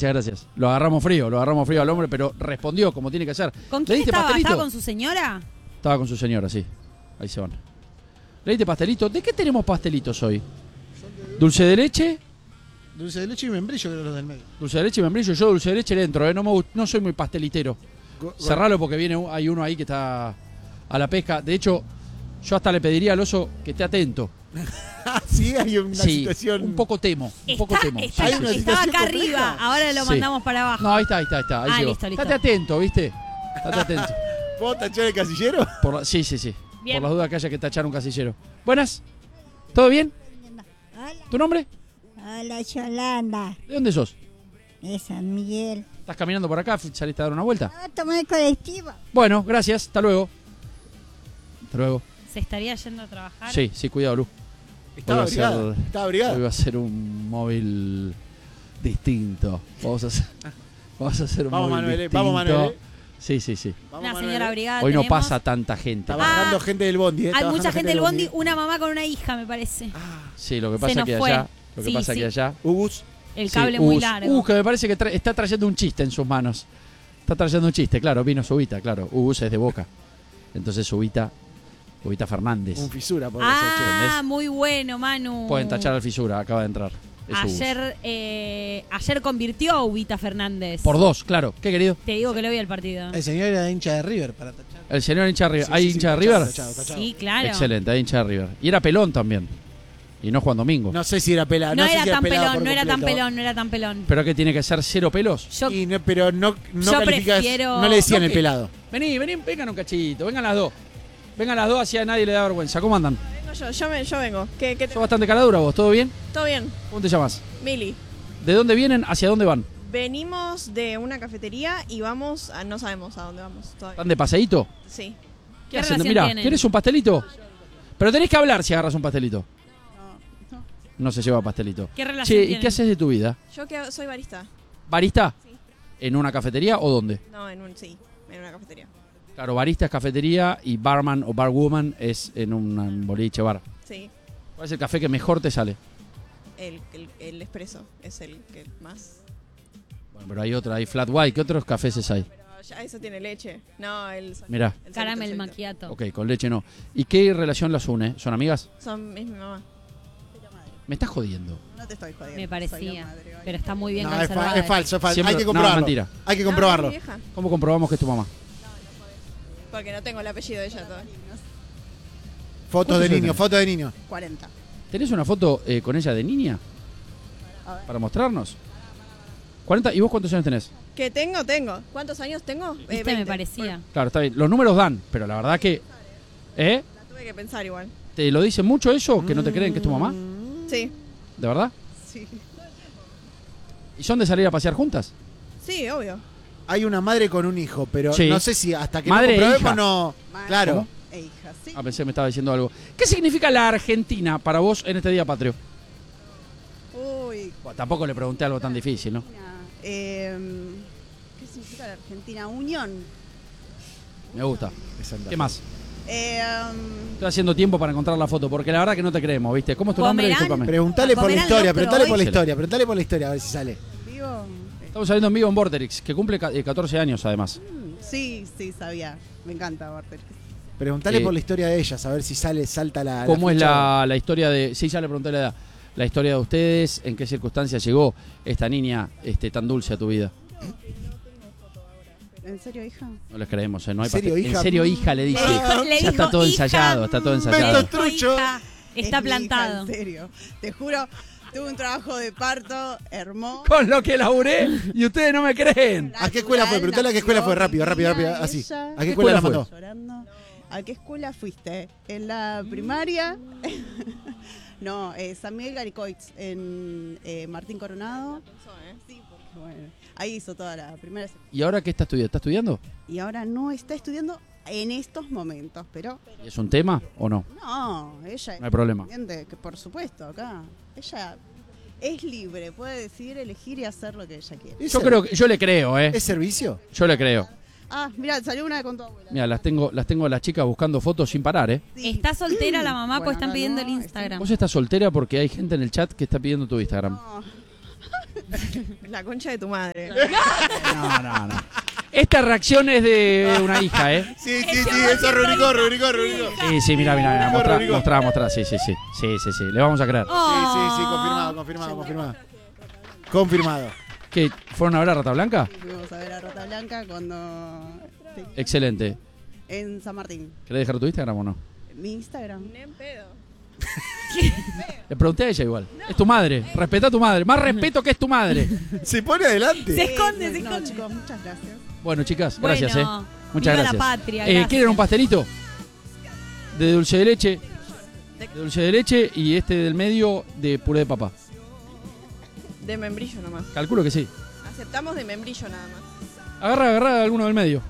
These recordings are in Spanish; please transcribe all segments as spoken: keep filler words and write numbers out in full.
Gracias, gracias. Lo agarramos frío, lo agarramos frío al hombre, pero respondió como tiene que ser. ¿Con ¿Le quién diste estaba? pastelito? ¿Estaba con su señora? Estaba con su señora, sí. Ahí se van. ¿Le diste pastelito? ¿De qué tenemos pastelitos hoy? ¿Dulce de leche? Dulce de leche y membrillo, creo, los del medio. Dulce de leche y membrillo. Yo dulce de leche le entro, ¿eh? No, me, gust- no soy muy pastelitero. Go- Cerralo porque viene un- hay uno ahí que está a la pesca. De hecho, yo hasta le pediría al oso que esté atento. Ah, sí, hay una Sí, situación. un poco temo. Un poco Está- temo. está- Sí, Hay sí, una sí. estaba situación acá compleja. arriba, ahora lo Sí. mandamos para abajo. No, ahí está, ahí está, ahí está. Ahí Ah, llegó. listo, listo. Estate atento, ¿viste? Estate atento. ¿Puedo tachar el casillero? Por la- sí, sí, sí. Bien. Por las dudas que haya que tachar un casillero. Buenas. ¿Todo bien? Hola, ¿Tu nombre? hola Yolanda, ¿De dónde sos? de San Miguel. ¿Estás caminando por acá? ¿Saliste a dar una vuelta? Ah, tomé el colectivo. Bueno, gracias. Hasta luego. Hasta luego. ¿Se estaría yendo a trabajar? Sí, sí, cuidado, Lu. Estaba Hoy va a abrigada. ser- Estaba Hoy abrigada. va a ser un móvil distinto. Vamos a hacer, vamos a hacer un Vamos, móvil Manuel, eh, distinto. vamos, Manuel, eh. Sí, sí, sí. Vamos, Una Manuel. señora abrigada Hoy no tenemos. pasa tanta gente. Está bajando Ah. gente del bondi, ¿eh? Está Hay bajando mucha gente del bondi, una mamá con una hija, me parece. Sí, lo que Se pasa nos que fue. allá, lo que Sí, pasa sí. que allá. Ubus. El Sí, cable muy Us- largo. Uh, que me parece que tra- está trayendo un chiste en sus manos. Está trayendo un chiste, claro, vino Subita, claro. Us es de Boca. Entonces Subita, Ubita Fernández. Un fisura, por eso, che. Ah, ¿entendés? muy bueno, Manu. Pueden tachar al fisura, acaba de entrar. Es Ubus. Ayer, eh, ayer convirtió a Ubita Fernández. Por dos, claro. ¿Qué querido? Te digo que lo vi al partido. El señor era hincha de River para tachar. El señor hincha de River. Sí, ¿Hay sí, sí, hincha de tachado, River? tachado, tachado. Sí, claro. Excelente, hay hincha de River. Y era pelón también. Y no Juan Domingo. No sé si era pelado. No, No, sé era si era tan pelado pelón, por no era tan completo. pelón, no era tan pelón. ¿Pero que tiene que ser cero pelos? Yo, Y no, pero no, no Yo califica- prefiero- No le decían ¿No el qué? pelado. Vení, vení, vengan un cachito, vengan las dos. Vengan las dos, así a nadie le da vergüenza. ¿Cómo andan? Vengo yo, yo, me, yo vengo. ¿Qué, qué te- Sos bastante caladura vos, ¿todo bien? ¿Todo bien? ¿Cómo te llamas? Mili. ¿De dónde vienen? ¿Hacia dónde van? Venimos de una cafetería y vamos a... No sabemos a dónde vamos todavía. ¿Están de paseíto? Sí. ¿Qué hacen? relación Mirá, tienen? ¿querés un pastelito? Pero tenés que hablar si agarras un pastelito. No, no. No se lleva pastelito. ¿Qué relación Che, ¿y tienen? qué haces de tu vida? Yo que soy barista. ¿Barista? Sí. ¿En una cafetería o dónde? No, en un... Sí, en una cafetería. Claro, barista es cafetería y barman o barwoman es en un boliche bar. Sí. ¿Cuál es el café que mejor te sale? El, el, el espresso es el que más... Bueno, pero hay otra, hay flat white. ¿Qué otros cafés hay? Pero ya eso tiene leche. No, el... Mirá, el solito, Caramel el solito. macchiato. ok, con leche no. ¿Y qué relación las une? ¿Son amigas? Son, es mi mamá. Me estás jodiendo. No te estoy jodiendo. Me soy parecía. la madre, Pero está muy bien No, es, conservada. fa- es falso, es falso. Siempre- Hay que no, comprobarlo. mentira. Hay que No, comprobarlo. es mi vieja. ¿Cómo comprobamos que es tu mamá? Porque no tengo el apellido de ella todavía. Fotos de ¿Cuántos niños, años? fotos de niños. cuarenta. ¿Tenés una foto eh, con ella de niña? A ver. Para mostrarnos. cuarenta. ¿Y vos cuántos años tenés? ¿Qué tengo? Tengo. ¿Cuántos años tengo? Eh, Viste, me veinte. parecía. Claro, está bien. Los números dan, pero la verdad que... ¿Eh? La tuve que pensar igual. ¿Te lo dice mucho eso? ¿Que no te creen que es tu mamá? Sí. ¿De verdad? Sí. ¿Y son de salir a pasear juntas? Sí, obvio. Hay una madre con un hijo, pero Sí. no sé si hasta que Madre e no hija. comprobemos no. Madre. Claro. ¿Cómo? E hija, sí. Ah, pensé que me estaba diciendo algo. ¿Qué significa la Argentina para vos en este día patrio? Uy. Bueno, tampoco le pregunté algo tan difícil, ¿no? Argentina, eh, ¿qué significa la Argentina? Unión. Me gusta. ¿Qué más? Eh, um, Estoy haciendo tiempo para encontrar la foto, porque la verdad que no te creemos, ¿viste? ¿Cómo es tu nombre? ¿Comerán? Discúlpame. Preguntale por la ¿Comerán historia, locro preguntale hoy? por la Sí. historia, preguntale por la historia, a ver si sale. vivo. eh, Estamos saliendo en vivo en Vorterix, que cumple ca- eh, catorce años además. mm, Sí, sí, sabía. Me encanta Barter. Preguntale Eh, por la historia de ellas, a ver si sale, salta la. ¿Cómo es ficha. la, la historia de... Sí, ya le pregunté la edad. La historia de ustedes, en qué circunstancias llegó esta niña este, tan dulce a tu vida. ¿En serio, hija? No les creemos, ¿eh? No hay ¿En serio, pastel- hija? En serio, hija, le dice. Le dijo- le ya dijo, está todo "Hija, ensayado, está todo mm, ensayado. Beto trucho. hija, Está Es mi hija, plantado. en serio. Te juro, tuve un trabajo de parto hermoso. Con lo que laburé y ustedes no me creen. ¿A qué escuela fue? Preguntale a qué escuela fue, rápido, rápido, rápido, así. ¿A qué escuela la mandó? Llorando. ¿A qué escuela fuiste? ¿En la primaria? No, eh, San Miguel Garicoitz, en eh, Martín Coronado. Sí, porque bueno, ahí hizo toda la primera. ¿Y ahora qué está estudiando? ¿Está estudiando? Y ahora no está estudiando en estos momentos, pero ¿Y es un tema o no? no, ella No hay problema. entiende que por supuesto acá ella es libre, puede decidir, elegir y hacer lo que ella quiere. ¿Es Yo ser- creo que yo le creo, ¿eh? ¿Es servicio? Yo le creo. Ah, mira, salió una con tu abuela. Mira, las tengo, las tengo a las chicas buscando fotos sin parar, ¿eh? Sí. Está soltera la mamá, Bueno, pues están acá pidiendo no, el Instagram. Vos estás soltera porque hay gente en el chat que está pidiendo tu Instagram. No. La concha de tu madre. No, no, no. Esta reacción es de una hija, ¿eh? Sí, sí, sí, eso rubricó, rubricó, rubricó. Sí, sí, mira, mira, mira. Mostrá, Rodrigo. mostrá, mostrá. Sí, sí, sí. Sí, sí, sí. Le vamos a creer. Sí, sí, sí, confirmado, confirmado, confirmado. Confirmado. ¿Qué? ¿Fueron a ver a Rata Blanca? Fuimos a ver a Rata Blanca cuando... sí, Excelente. en San Martín. ¿Querés dejar tu Instagram o no? Mi Instagram. Ni en pedo. Le pregunté a ella igual. Es tu madre. Respeta a tu madre. Más respeto que es tu madre. Se pone adelante. Se esconde, se no, esconde. chicos, muchas gracias. Bueno, chicas, gracias, Bueno, ¿eh? Muchas viva gracias. la patria, Eh, gracias. ¿Quieren un pastelito? De dulce de leche. De dulce de leche y este del medio de puré de papa. De membrillo nomás. Calculo que sí. Aceptamos de membrillo nada más. Agarra, agarra alguno del medio.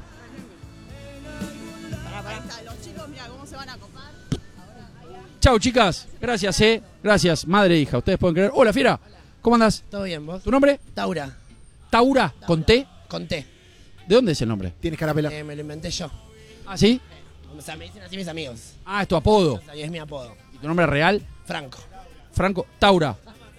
Ahí está, los chicos, mira cómo se van a copar. Chau, chicas. Gracias, ¿eh? Gracias, madre e hija. Ustedes pueden creer. Hola, Fiera. ¿Cómo andás? Todo bien, vos. ¿Tu nombre? Taura, Taura. ¿Con T? con T. ¿De dónde es el nombre? Tienes carapela. Eh, me lo inventé yo. ¿Ah, sí? O sea, me dicen así mis amigos. Ah, es tu apodo. O sea, y es mi apodo. ¿Y tu nombre real? Franco. Franco. Taura.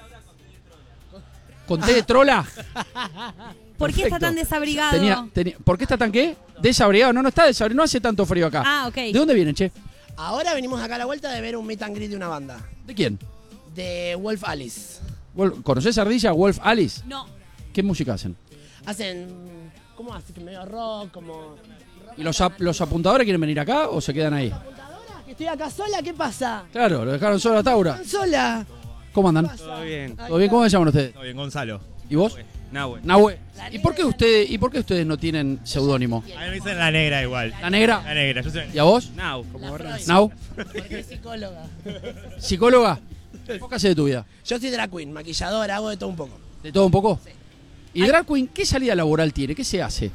¿Con T de trola? ¿Por qué está Perfecto. tan desabrigado? Tenía, tenía- ¿Por qué está tan qué? Desabrigado. No, no está desabrigado. No hace tanto frío acá. Ah, ok. ¿De dónde vienen, che? Ahora venimos acá a la vuelta de ver un meet and greet de una banda. ¿De quién? De Wolf Alice. Wolf- ¿Conocés Ardilla? Wolf Alice. No. ¿Qué música hacen? Hacen... ¿Cómo hace? Medio rock, como... ¿Y los, ap- los apuntadores quieren venir acá o se quedan ahí? ¿Computadora? ¿Que estoy acá sola? ¿Qué pasa? Claro, lo dejaron solo a Taura. ¿Están sola? ¿Cómo andan? Todo bien. ¿Todo bien? ¿Cómo se llaman ustedes? Todo bien, Gonzalo. ¿Y vos? Nahue. Nahue. ¿Y por qué ustedes, y por qué ustedes no tienen seudónimo? A mí me dicen la negra igual. ¿La negra? La negra, yo soy... ¿Y a vos? Now, como Freud. Nau. Porque es psicóloga. ¿Psicóloga? ¿Qué haces de tu vida? Yo soy drag queen, maquilladora, hago de todo un poco. ¿De todo un poco? ¿Y Drag Queen qué salida laboral tiene? ¿Qué se hace?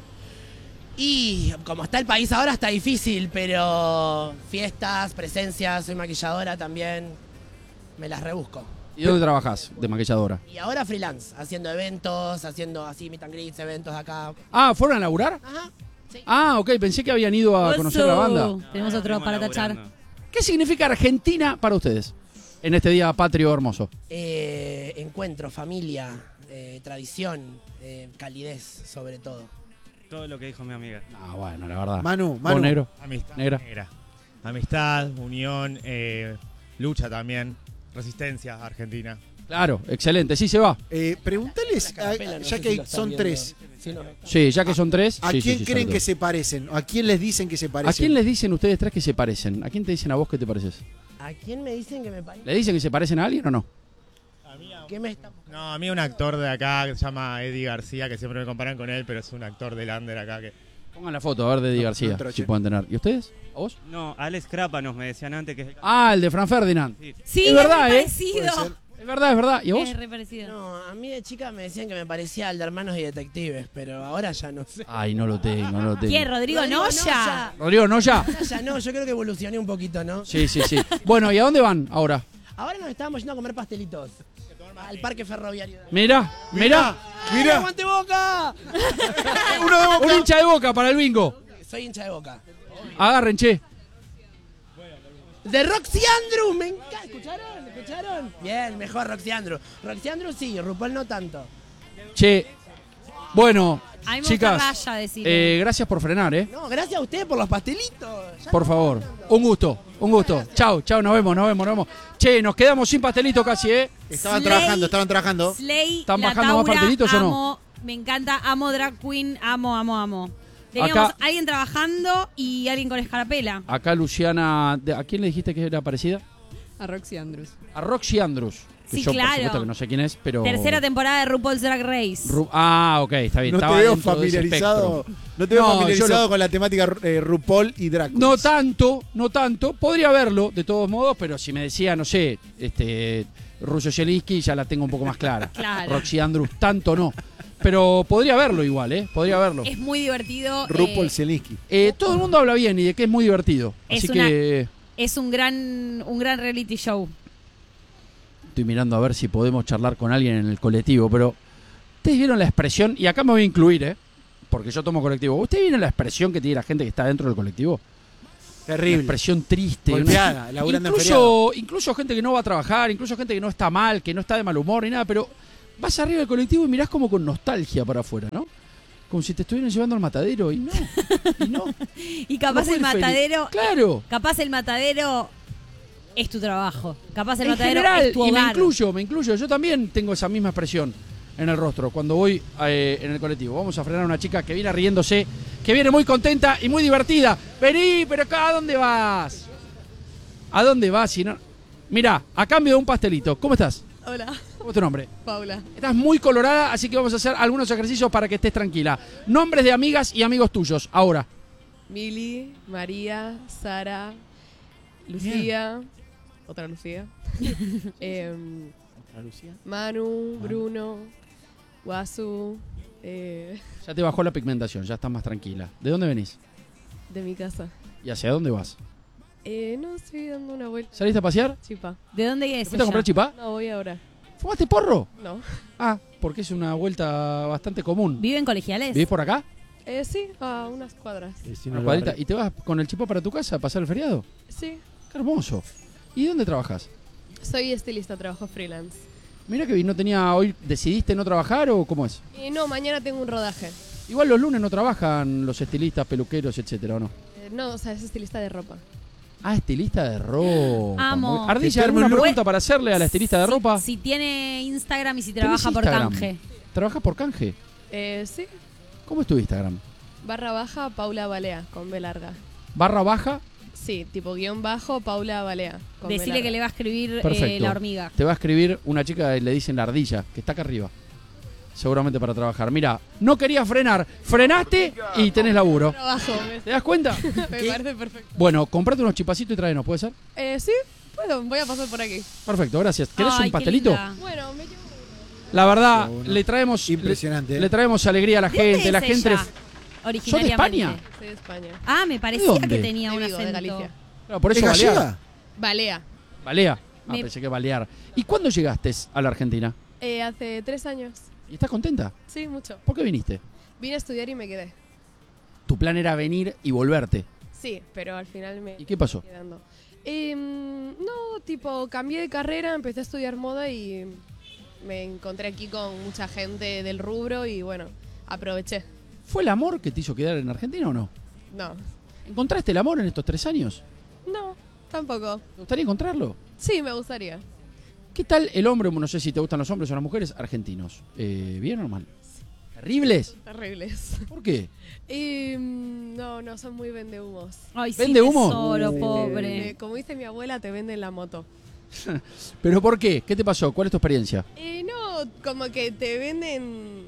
Y como está el país ahora está difícil, pero fiestas, presencias, soy maquilladora también, me las rebusco. ¿Y dónde trabajás de maquilladora? Y ahora freelance, haciendo eventos, haciendo así meet and greets, eventos acá. Ah, ¿fueron a laburar? Ajá. Sí. Ah, ok, pensé que habían ido a conocer la banda. Tenemos otro Venimos para tachar. laburando. ¿Qué significa Argentina para ustedes en este día patrio hermoso? Eh, encuentro, familia, eh, tradición, eh, calidez sobre todo. Todo lo que dijo mi amiga. Ah, bueno, la verdad. Manu, ¿Vos, Manu. negro? Amistad. Negra. Amistad, unión, eh, lucha también, resistencia argentina. Claro, excelente, sí se va. Eh, preguntales, a- Carapela, no ya sé que si lo están son viendo. tres, Sí, no. Sí, ya que son tres. ¿a sí, quién sí, sí, creen sobre que todo. se parecen? ¿A quién les dicen que se parecen? ¿A quién les dicen ustedes tres que se parecen? ¿A quién te dicen a vos que te pareces? ¿A quién me dicen que me parece? ¿Le dicen que se parecen a alguien o no? A mí, a- ¿Qué me está... no, a mí un actor de acá que se llama Eddie García, que siempre me comparan con él, pero es un actor del under acá que... Pongan la foto, a ver, de Eddie No, García, no entró, si che. pueden tener. ¿Y ustedes? ¿A vos? No, Alex Crápanos me decían antes que es el... Ah, el de Fran Ferdinand. Sí. Sí, Es verdad, re ¿eh? parecido. Puede ser. Es verdad, es verdad. ¿Y a vos? Es re parecido. No, a mí de chica me decían que me parecía al de Hermanos y Detectives, pero ahora ya no sé. Ay, no lo tengo, no lo tengo. ¿Quién? ¿Rodrigo Noya? Rodrigo, ¿no ya? Ahora ya no, yo creo que evolucioné un poquito, ¿no? Sí, sí, sí. Bueno, ¿y a dónde van ahora? Ahora nos estábamos yendo a comer pastelitos. Al parque ferroviario. Mirá, mirá. ¡Mira! Mirá, ¡Aguante Boca! uno de Boca. Un hincha de Boca para el bingo. Soy hincha de Boca. Agarren, che. De Roxy Andrews, me encanta. ¿Escucharon? ¿Escucharon? Bien, mejor Roxy Andrews. Roxy Andrews sí, RuPaul no tanto. Che. Bueno, A mí me chicas, gusta Raya decirle. eh, gracias por frenar, ¿eh? No, gracias a ustedes por los pastelitos. Ya Por favor. Un gusto, un gusto. Chau, chau, nos vemos, nos vemos, nos vemos. Che, nos quedamos sin pastelito casi, ¿eh? Estaban Slay. trabajando, estaban trabajando. Slay, ¿Están la bajando más Taura, pastelitos o no? amo, me encanta, amo Drag Queen, amo, amo, amo. Teníamos Acá- alguien trabajando y alguien con escarapela. Acá Luciana, ¿de- ¿a quién le dijiste que era parecida? A Roxy Andrews. A Roxy Andrews. Que Sí, yo, claro. por supuesto, que no sé quién es, pero... Tercera temporada de RuPaul's Drag Race. Ru- ah, ok, está bien. No te estaba veo dentro de ese familiarizado, espectro. no te veo No, familiarizado yo lo- con la temática eh, RuPaul y Drag No Queens. tanto, no tanto. Podría verlo, de todos modos, pero si me decía, no sé, este, Russo Zielinski, ya la tengo un poco más clara. Claro. Roxy Andrews, tanto no. Pero podría verlo igual, ¿eh? Podría verlo. Es muy divertido. RuPaul eh, Zielinski. Eh, todo el mundo habla bien y de que es muy divertido. Es Así una- que es un gran, un gran reality show. estoy mirando a ver si podemos charlar con alguien en el colectivo, pero ustedes vieron la expresión, y acá me voy a incluir, ¿eh? Porque yo tomo colectivo. ¿Ustedes vieron la expresión que tiene la gente que está dentro del colectivo? Una Terrible. expresión triste. Golpeada, una- laburando en incluso, incluso gente que no va a trabajar, incluso gente que no está mal, que no está de mal humor ni nada, pero Vas arriba del colectivo y mirás como con nostalgia para afuera, ¿no? Como si te estuvieran llevando al matadero y no. Y no. Y capaz No el fue feliz. matadero. Claro. Capaz el matadero es tu trabajo. Capaz el En matadero general, es tu y me hogar. incluyo, me incluyo. Yo también tengo esa misma expresión en el rostro cuando voy eh, en el colectivo. Vamos a frenar a una chica que viene riéndose, que viene muy contenta y muy divertida. Vení, pero acá, ¿a dónde vas? ¿A dónde vas? Si no... Mirá, a cambio de un pastelito. ¿Cómo estás? Hola, ¿Cómo es tu nombre? Paula. Estás muy colorada, así que vamos a hacer algunos ejercicios para que estés tranquila. Nombres de amigas y amigos tuyos, ahora. Mili, María, Sara, Lucía, otra Lucía. Em, Manu, Bruno, Guasu, eh, Ya te bajó la pigmentación, ya estás más tranquila. ¿De dónde venís? de mi casa. ¿Y hacia dónde vas? Eh, no, estoy dando una vuelta. ¿Saliste a pasear? Chipa. ¿De dónde es? ¿Te fuiste a comprar chipá? No, voy ahora. ¿Fumaste porro? No. Ah, porque es una vuelta bastante común. ¿Viven colegiales? ¿Vivís por acá? Eh, sí, a unas cuadras. Una cuadrita. ¿Y te vas con el chipá para tu casa a pasar el feriado? Sí. Qué hermoso. ¿Y dónde trabajas? Soy estilista, trabajo freelance. Mira que no tenía hoy, ¿decidiste no trabajar o cómo es? Y no, mañana tengo un rodaje. Igual los lunes no trabajan los estilistas, peluqueros, etcétera, ¿o no? Eh, no, o sea, es estilista de ropa. Ah, estilista de ropa. Amo. Muy- Ardilla, Te ¿alguna termo- pregunta para hacerle a la estilista de Si- ropa? Si tiene Instagram y si ¿Tenés trabaja por Instagram? canje. ¿Trabajas por canje? Eh, sí. ¿Cómo es tu Instagram? Barra baja, Paula Balea, con B larga. Barra baja, Sí, tipo guión bajo, Paula Balea. con B Decile larga. que le va a escribir eh, perfecto. la hormiga. Te va a escribir una chica y le dicen la ardilla, que está acá arriba. Seguramente para trabajar. Mira, no querías frenar, frenaste y tenés laburo. Trabajo, me, ¿Te das cuenta? me parece perfecto. Bueno, comprate unos chipacitos y tráenos, ¿puede ser? Eh, sí, bueno, voy a pasar por aquí. Perfecto, gracias. ¿Querés Ay, un qué pastelito? linda. Bueno, me llevo. La verdad, Bueno, le traemos impresionante, Le, ¿eh? le traemos alegría a la ¿De dónde gente, la es gente. ella, originariamente? España? Soy de España. Ah, me parecía dónde? que tenía De un Vigo, de acento. Galicia. Claro, por ¿Es eso balear. gallega? Balea. Balea. Ah, Me- pensé que balear. ¿Y cuándo llegaste a la Argentina? Eh, hace tres años. ¿Y estás contenta? Sí, mucho. ¿Por qué viniste? Vine a estudiar y me quedé. Tu plan era venir y volverte. Sí, pero al final me ¿Y qué pasó? quedando. Eh, no, tipo, cambié de carrera, empecé a estudiar moda y me encontré aquí con mucha gente del rubro y bueno, aproveché. ¿Fue el amor que te hizo quedar en Argentina o no? No, ¿Encontraste el amor en estos tres años? no, tampoco. ¿Te gustaría encontrarlo? Sí, me gustaría. ¿Qué tal el hombre, no sé si te gustan los hombres o las mujeres, argentinos? Eh, ¿Bien o mal? ¿Terribles? Terribles. ¿Por qué? Y mm, no, no, son muy vendehumos. Ay, sí, ¿Vende humo? tesoro, Uh. pobre. Eh, como dice mi abuela, te venden la moto. ¿Pero por qué? ¿Qué te pasó? ¿Cuál es tu experiencia? Eh, no, como que te venden...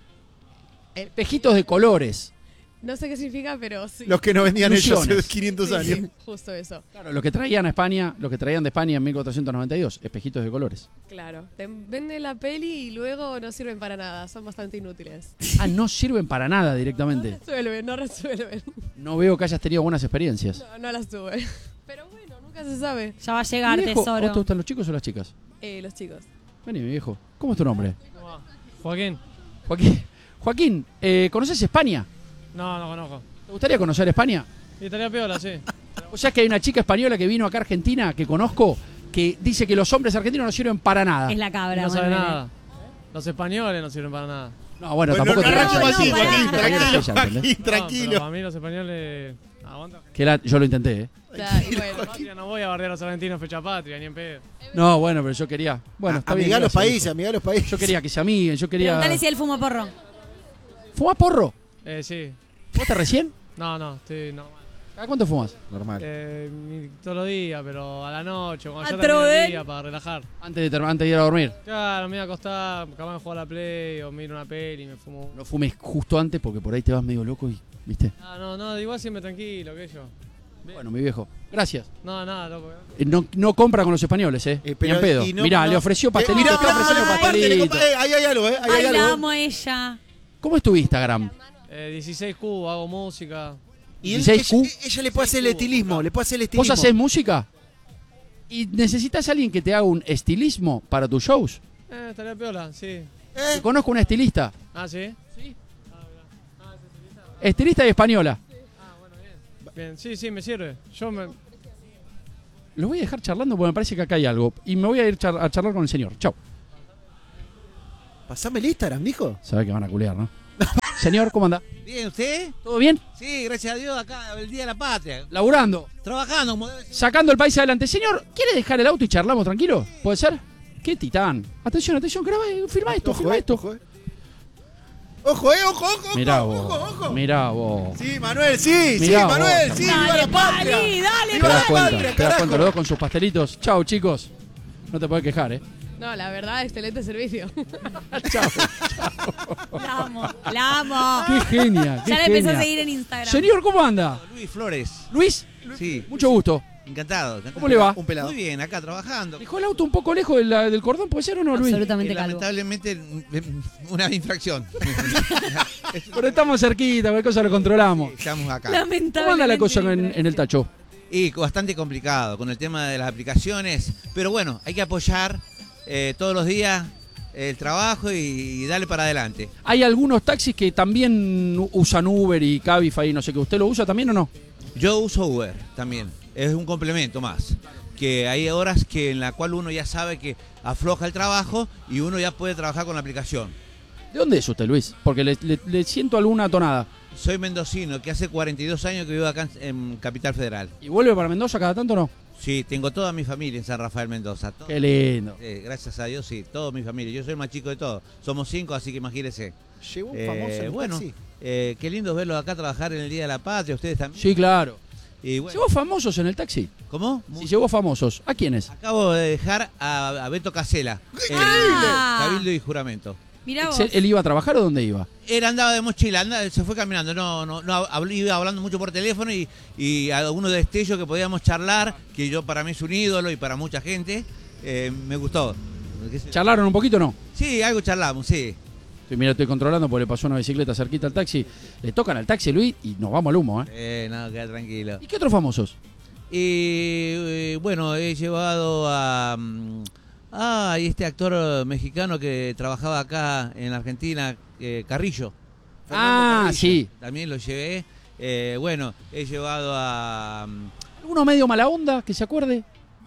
Espejitos de colores. No sé qué significa, pero sí. Los que no vendían ellos Ilusiones. hace quinientos Sí, años. sí, justo eso. Claro, lo que traían a España, lo que traían de España en mil cuatrocientos noventa y dos, espejitos de colores. Claro, te venden la peli y luego no sirven para nada, son bastante inútiles. Ah, no sirven para nada No directamente. resuelven, no resuelven. No veo que hayas tenido buenas experiencias. No, no las tuve. Pero bueno, nunca se sabe. Ya va a llegar, Mi viejo, ¿a tesoro. vos te gustan los chicos o las chicas? Eh, los chicos. Vení, mi viejo. ¿Cómo es tu nombre? Joaquín. Joaquín. Joaquín, eh, ¿conoces España? No, no conozco. ¿Te gustaría conocer España? Y estaría piola, sí. O sea que hay una chica española que vino acá a Argentina, que conozco, que dice que los hombres argentinos no sirven para nada. Es la cabra. No sabe Manuel. nada. Los españoles no sirven para nada. No, bueno, Bueno, tampoco no, te no, vayas a no, decir. Joaquín, Joaquín, Compañera tranquilo, de ella, ¿entendés? Joaquín, No, pero tranquilo. para mí los españoles... Aguanta. Que la- yo lo intenté, ¿eh? Ya, y bueno, Patria, no voy a bardear a los argentinos fecha patria, ni en pedo. No, bueno, pero yo quería. Bueno, está bien. Amiga a los gracias, países, viejo. amiga a los países. Yo quería que se amiguen, yo quería. Preguntale si él fuma porro. ¿Fumás porro? Eh, sí. ¿Fumaste recién? No, no, estoy normal. ¿Cada cuánto fumas? Normal. Eh, mi- todos los días, pero a la noche, cuando ya Atro, termino ¿eh? el día para relajar. Antes de, ter- antes de ir a dormir. Claro, me voy a acostar, capaz de jugar a la play o miro una peli y me fumo. No fumes justo antes porque por ahí te vas medio loco y. ¿Viste? Ah, no, no, igual siempre tranquilo, que yo. Bueno, mi viejo. Gracias. No, nada, loco. Eh, No, no compra con los españoles, ¿eh? Eh, Ni pero- en pedo. y no- Mirá, no- le ofreció Eh, pastelito. mirá, está mirá, ofreciendo mirá, comparte, le pastelito. compa- eh, ahí hay algo, ¿eh? Ahí hay Ay, la algo. amo a ella. ¿Cómo es tu Instagram? Eh, dieciséis Q, hago música. Y él- dieciséis Q. ella, ella le puede hacer el estilismo, le puede hacer el estilismo. ¿Vos hacés música? ¿Y necesitas a alguien que te haga un estilismo para tus shows? Eh, estaría piola, sí. ¿Eh? Te conozco una estilista. Ah, sí. Estilista y española. Bien, sí, sí, me sirve. Yo me. Los voy a dejar charlando porque me parece que acá hay algo. Y me voy a ir char- a charlar con el señor. Chau. Pasame el Instagram, dijo. Sabe que van a culear, ¿no? Señor, ¿cómo anda? Bien, ¿usted? ¿Todo bien? Sí, gracias a Dios, acá el Día de la Patria. Laburando. Trabajando, como debe ser. Sacando el país adelante. Señor, ¿quiere dejar el auto y charlamos tranquilo? ¿Puede ser? ¡Qué titán! Atención, atención, graba, firma esto, Ojo, firma eh, esto. Ojo, eh. Ojo, eh, ojo, ojo, Mirá ojo, vos, ojo, ojo. mirá vos. Sí, Manuel, sí, Mirá sí, vos. Manuel, sí, viva Dale, la patria. Pali, dale, ¿Te Viva das la Pali. cuenta? patria, ¿Te das carajo. cuenta los dos con sus pastelitos? Chau, chicos. No te podés quejar, ¿eh? No, la verdad, excelente servicio. Chau. La amo, la amo. Qué genia, qué Ya la empezó genia. a seguir en Instagram. Señor, ¿cómo anda? Luis Flores. Luis, Sí, mucho gusto. encantado. ¿Cómo le va? Un pelado. Muy bien, acá trabajando. ¿Dejó el auto un poco lejos de la- del cordón? ¿Puede ser o no, Luis? Absolutamente Eh, calvo. lamentablemente, mm, una infracción. Pero estamos cerquita, cualquier cosa lo controlamos. Estamos acá. Lamentablemente. ¿Cómo anda la cosa en, en el tacho? Y bastante complicado con el tema de las aplicaciones. Pero bueno, hay que apoyar eh, todos los días el trabajo y, y darle para adelante. Hay algunos taxis que también usan Uber y Cabify, no sé qué. ¿Usted lo usa también o no? Yo uso Uber también. Es un complemento más. Que hay horas que en la cual uno ya sabe que afloja el trabajo y uno ya puede trabajar con la aplicación. ¿De dónde es usted, Luis? Porque le, le- le siento alguna tonada. Soy mendocino, que hace cuarenta y dos años que vivo acá en, en Capital Federal. ¿Y vuelve para Mendoza cada tanto o no? Sí, tengo toda mi familia en San Rafael Mendoza. Todo- Qué lindo. Eh, gracias a Dios, sí, toda mi familia. Yo soy el más chico de todos. Somos cinco, así que imagínense. Llegó un Eh, famoso en el bueno, taxi. eh, qué lindo verlos acá trabajar en el Día de la Patria, ustedes también. Sí, claro. Y bueno, ¿Llevó famosos en el taxi? ¿cómo? Si llevó famosos, ¿a quiénes? Acabo de dejar a, a Beto Casela en Ah. Cabildo y Juramento. Mirá vos. ¿Él iba a trabajar o dónde iba? Él andaba de mochila, andaba, se fue caminando, no, no, no habl- iba hablando mucho por teléfono y, y algunos destellos que podíamos charlar, que yo para mí es un ídolo y para mucha gente, eh, me gustó. ¿Qué sé yo? ¿Charlaron un poquito o no? Sí, algo charlamos, sí. Estoy, mira, estoy controlando porque le pasó una bicicleta cerquita al taxi. Le tocan al taxi, Luis, y nos vamos al humo, ¿eh? Eh, no, queda tranquilo. ¿Y qué otros famosos? Y eh, bueno, he llevado a... mm, Ah, y este actor eh, mexicano que trabajaba acá en Argentina, eh, Carrillo. Ah, Carrillo. sí. También lo llevé. Eh, bueno, he llevado a... mm, ¿Alguno medio mala onda que se acuerde?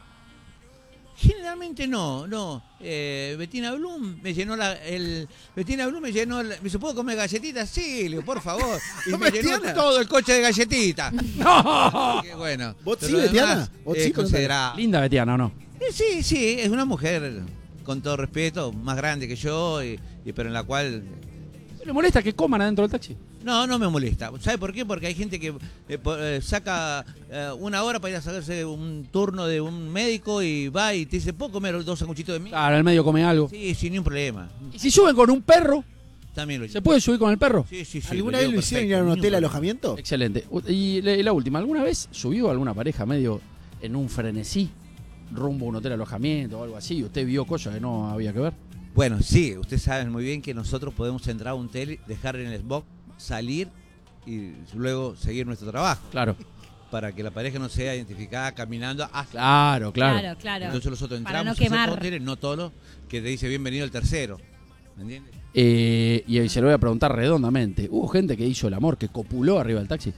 Generalmente no, no. Eh, Bettina Blum me llenó la... El, Bettina Blum me llenó... La, ¿me se puedo comer galletitas? Sí, le digo, por favor. Y me llenó Betiana. todo el coche de galletitas. ¡No! Qué bueno. ¿Vos Pero sí, lo Betiana? demás ¿Vos es sí, contame. considerado. Linda Betiana, ¿o no? Eh, Sí, sí, es una mujer, con todo respeto, más grande que yo, y, y- pero en la cual... ¿Le molesta que coman adentro del taxi? No, no me molesta. ¿Sabe por qué? Porque hay gente que eh, po- eh, saca eh, una hora para ir a sacarse un turno de un médico y va y te dice, ¿puedo comer dos sanguchitos de mí? Claro, al medio come algo. Sí, sin ningún problema. ¿Y si suben con un perro? También lo ¿Se puede subir con el perro? Sí, sí, sí. ¿Alguna vez lo hicieron ir a un hotel alojamiento? Excelente. U- Y la, y la última, ¿alguna vez subió alguna pareja medio en un frenesí rumbo a un hotel alojamiento o algo así? ¿Y usted vio cosas que no había que ver? Bueno, sí, ustedes saben muy bien que nosotros podemos entrar a un hotel, dejar en el box, salir y luego seguir nuestro trabajo. Claro, Para que la pareja no sea identificada caminando hasta... claro, claro. Claro, claro. Entonces nosotros Para entramos no a esos quemar. hoteles, no todos, que te dice bienvenido el tercero. ¿Me entiendes? Eh, y ahí se lo voy a preguntar redondamente. ¿Hubo gente que hizo el amor, que copuló arriba del taxi?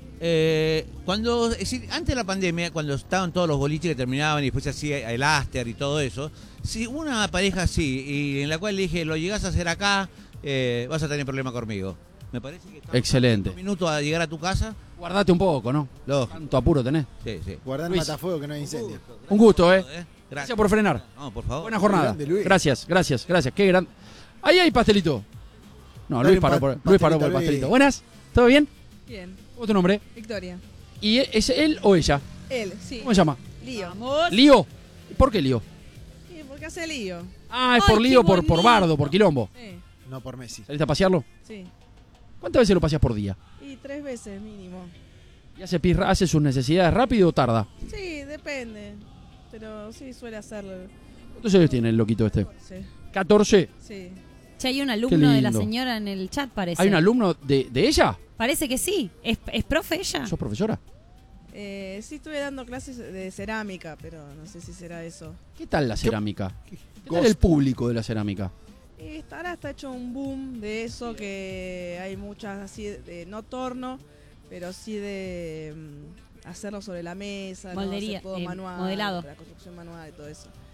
Eh, cuando, es decir, antes de la pandemia, cuando estaban todos los boliches que terminaban y después se hacía el after y todo eso, si una pareja así, y en la cual le dije, lo llegás a hacer acá, eh, vas a tener problema conmigo. Me parece que estamos Excelente. un minuto a llegar a tu casa. Guardate un poco, ¿no? Lógico. Tanto apuro tenés. Sí, sí. Guardar el Luis. matafuego que no hay incendio. Un gusto, ¿eh? ¿Eh? Gracias. Gracias por frenar. No, por favor. Buena jornada. grande, Luis. Gracias, gracias, gracias. Qué gran. Ahí hay pastelito. No, Dale Luis un paró, pa- por, Luis paró por el pastelito, Luis. pastelito. Buenas, ¿todo bien? Bien, ¿Cómo es tu nombre? Victoria. ¿Y es él o ella? Él, sí. ¿Cómo se llama? Lío. Vamos. ¿Lío? ¿Por qué lío? Sí, porque hace lío. Ah, es Ay, por qué lío, por, por bonito. bardo, por quilombo. Sí, No por Messi. ¿Saliste a pasearlo? sí. ¿Cuántas veces lo paseas por día? Y tres veces mínimo. ¿Y hace, pis- hace sus necesidades rápido o tarda? Sí, depende. Pero sí, suele hacerlo. ¿Cuántos años tiene el loquito este? Sí. catorce. Sí. Che, hay un Qué alumno de la lindo. señora en el chat, parece. ¿Hay un alumno de, de ella? Parece que sí. ¿Es, es profe ella? ¿Sos profesora? Eh, sí, estuve dando clases de cerámica, pero no sé si será eso. ¿Qué tal la cerámica? ¿Qué tal Costo. el público de la cerámica? Y está- ahora está hecho un boom de eso, que hay muchas así, de, no torno, pero sí de mm, hacerlo sobre la mesa, ¿no? Moldería, Hacer todo eh, manual, modelado. la construcción manual y todo eso.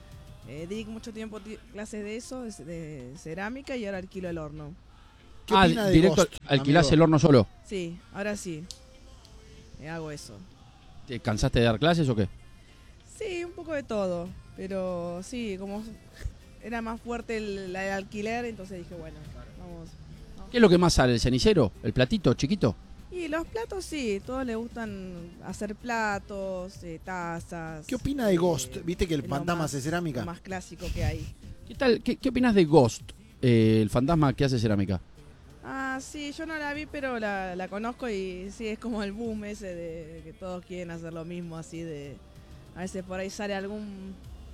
Eh, di mucho tiempo ti- clases de eso, de, de cerámica, y ahora alquilo el horno. ¿Qué Ah, opina de directo Ghost, alquilás amigo? el horno solo. Sí, ahora sí. Eh, hago eso. ¿Te cansaste de dar clases o qué? Sí, un poco de todo. Pero sí, como era más fuerte el, la- el alquiler, entonces dije, bueno, vamos. ¿Qué es lo que más sale? ¿El cenicero? ¿El platito chiquito? Y los platos sí, todos les gustan hacer platos, eh, tazas. ¿Qué opina de Ghost? eh, ¿Viste que el es lo fantasma más- hace cerámica? Lo más clásico que hay. ¿Qué tal? ¿Qué, qué opinas de Ghost? Eh, el fantasma que hace cerámica. Ah, sí, yo no la vi, pero la, la conozco y sí, es como el boom ese de que todos quieren hacer lo mismo, así de... A veces por ahí sale algún...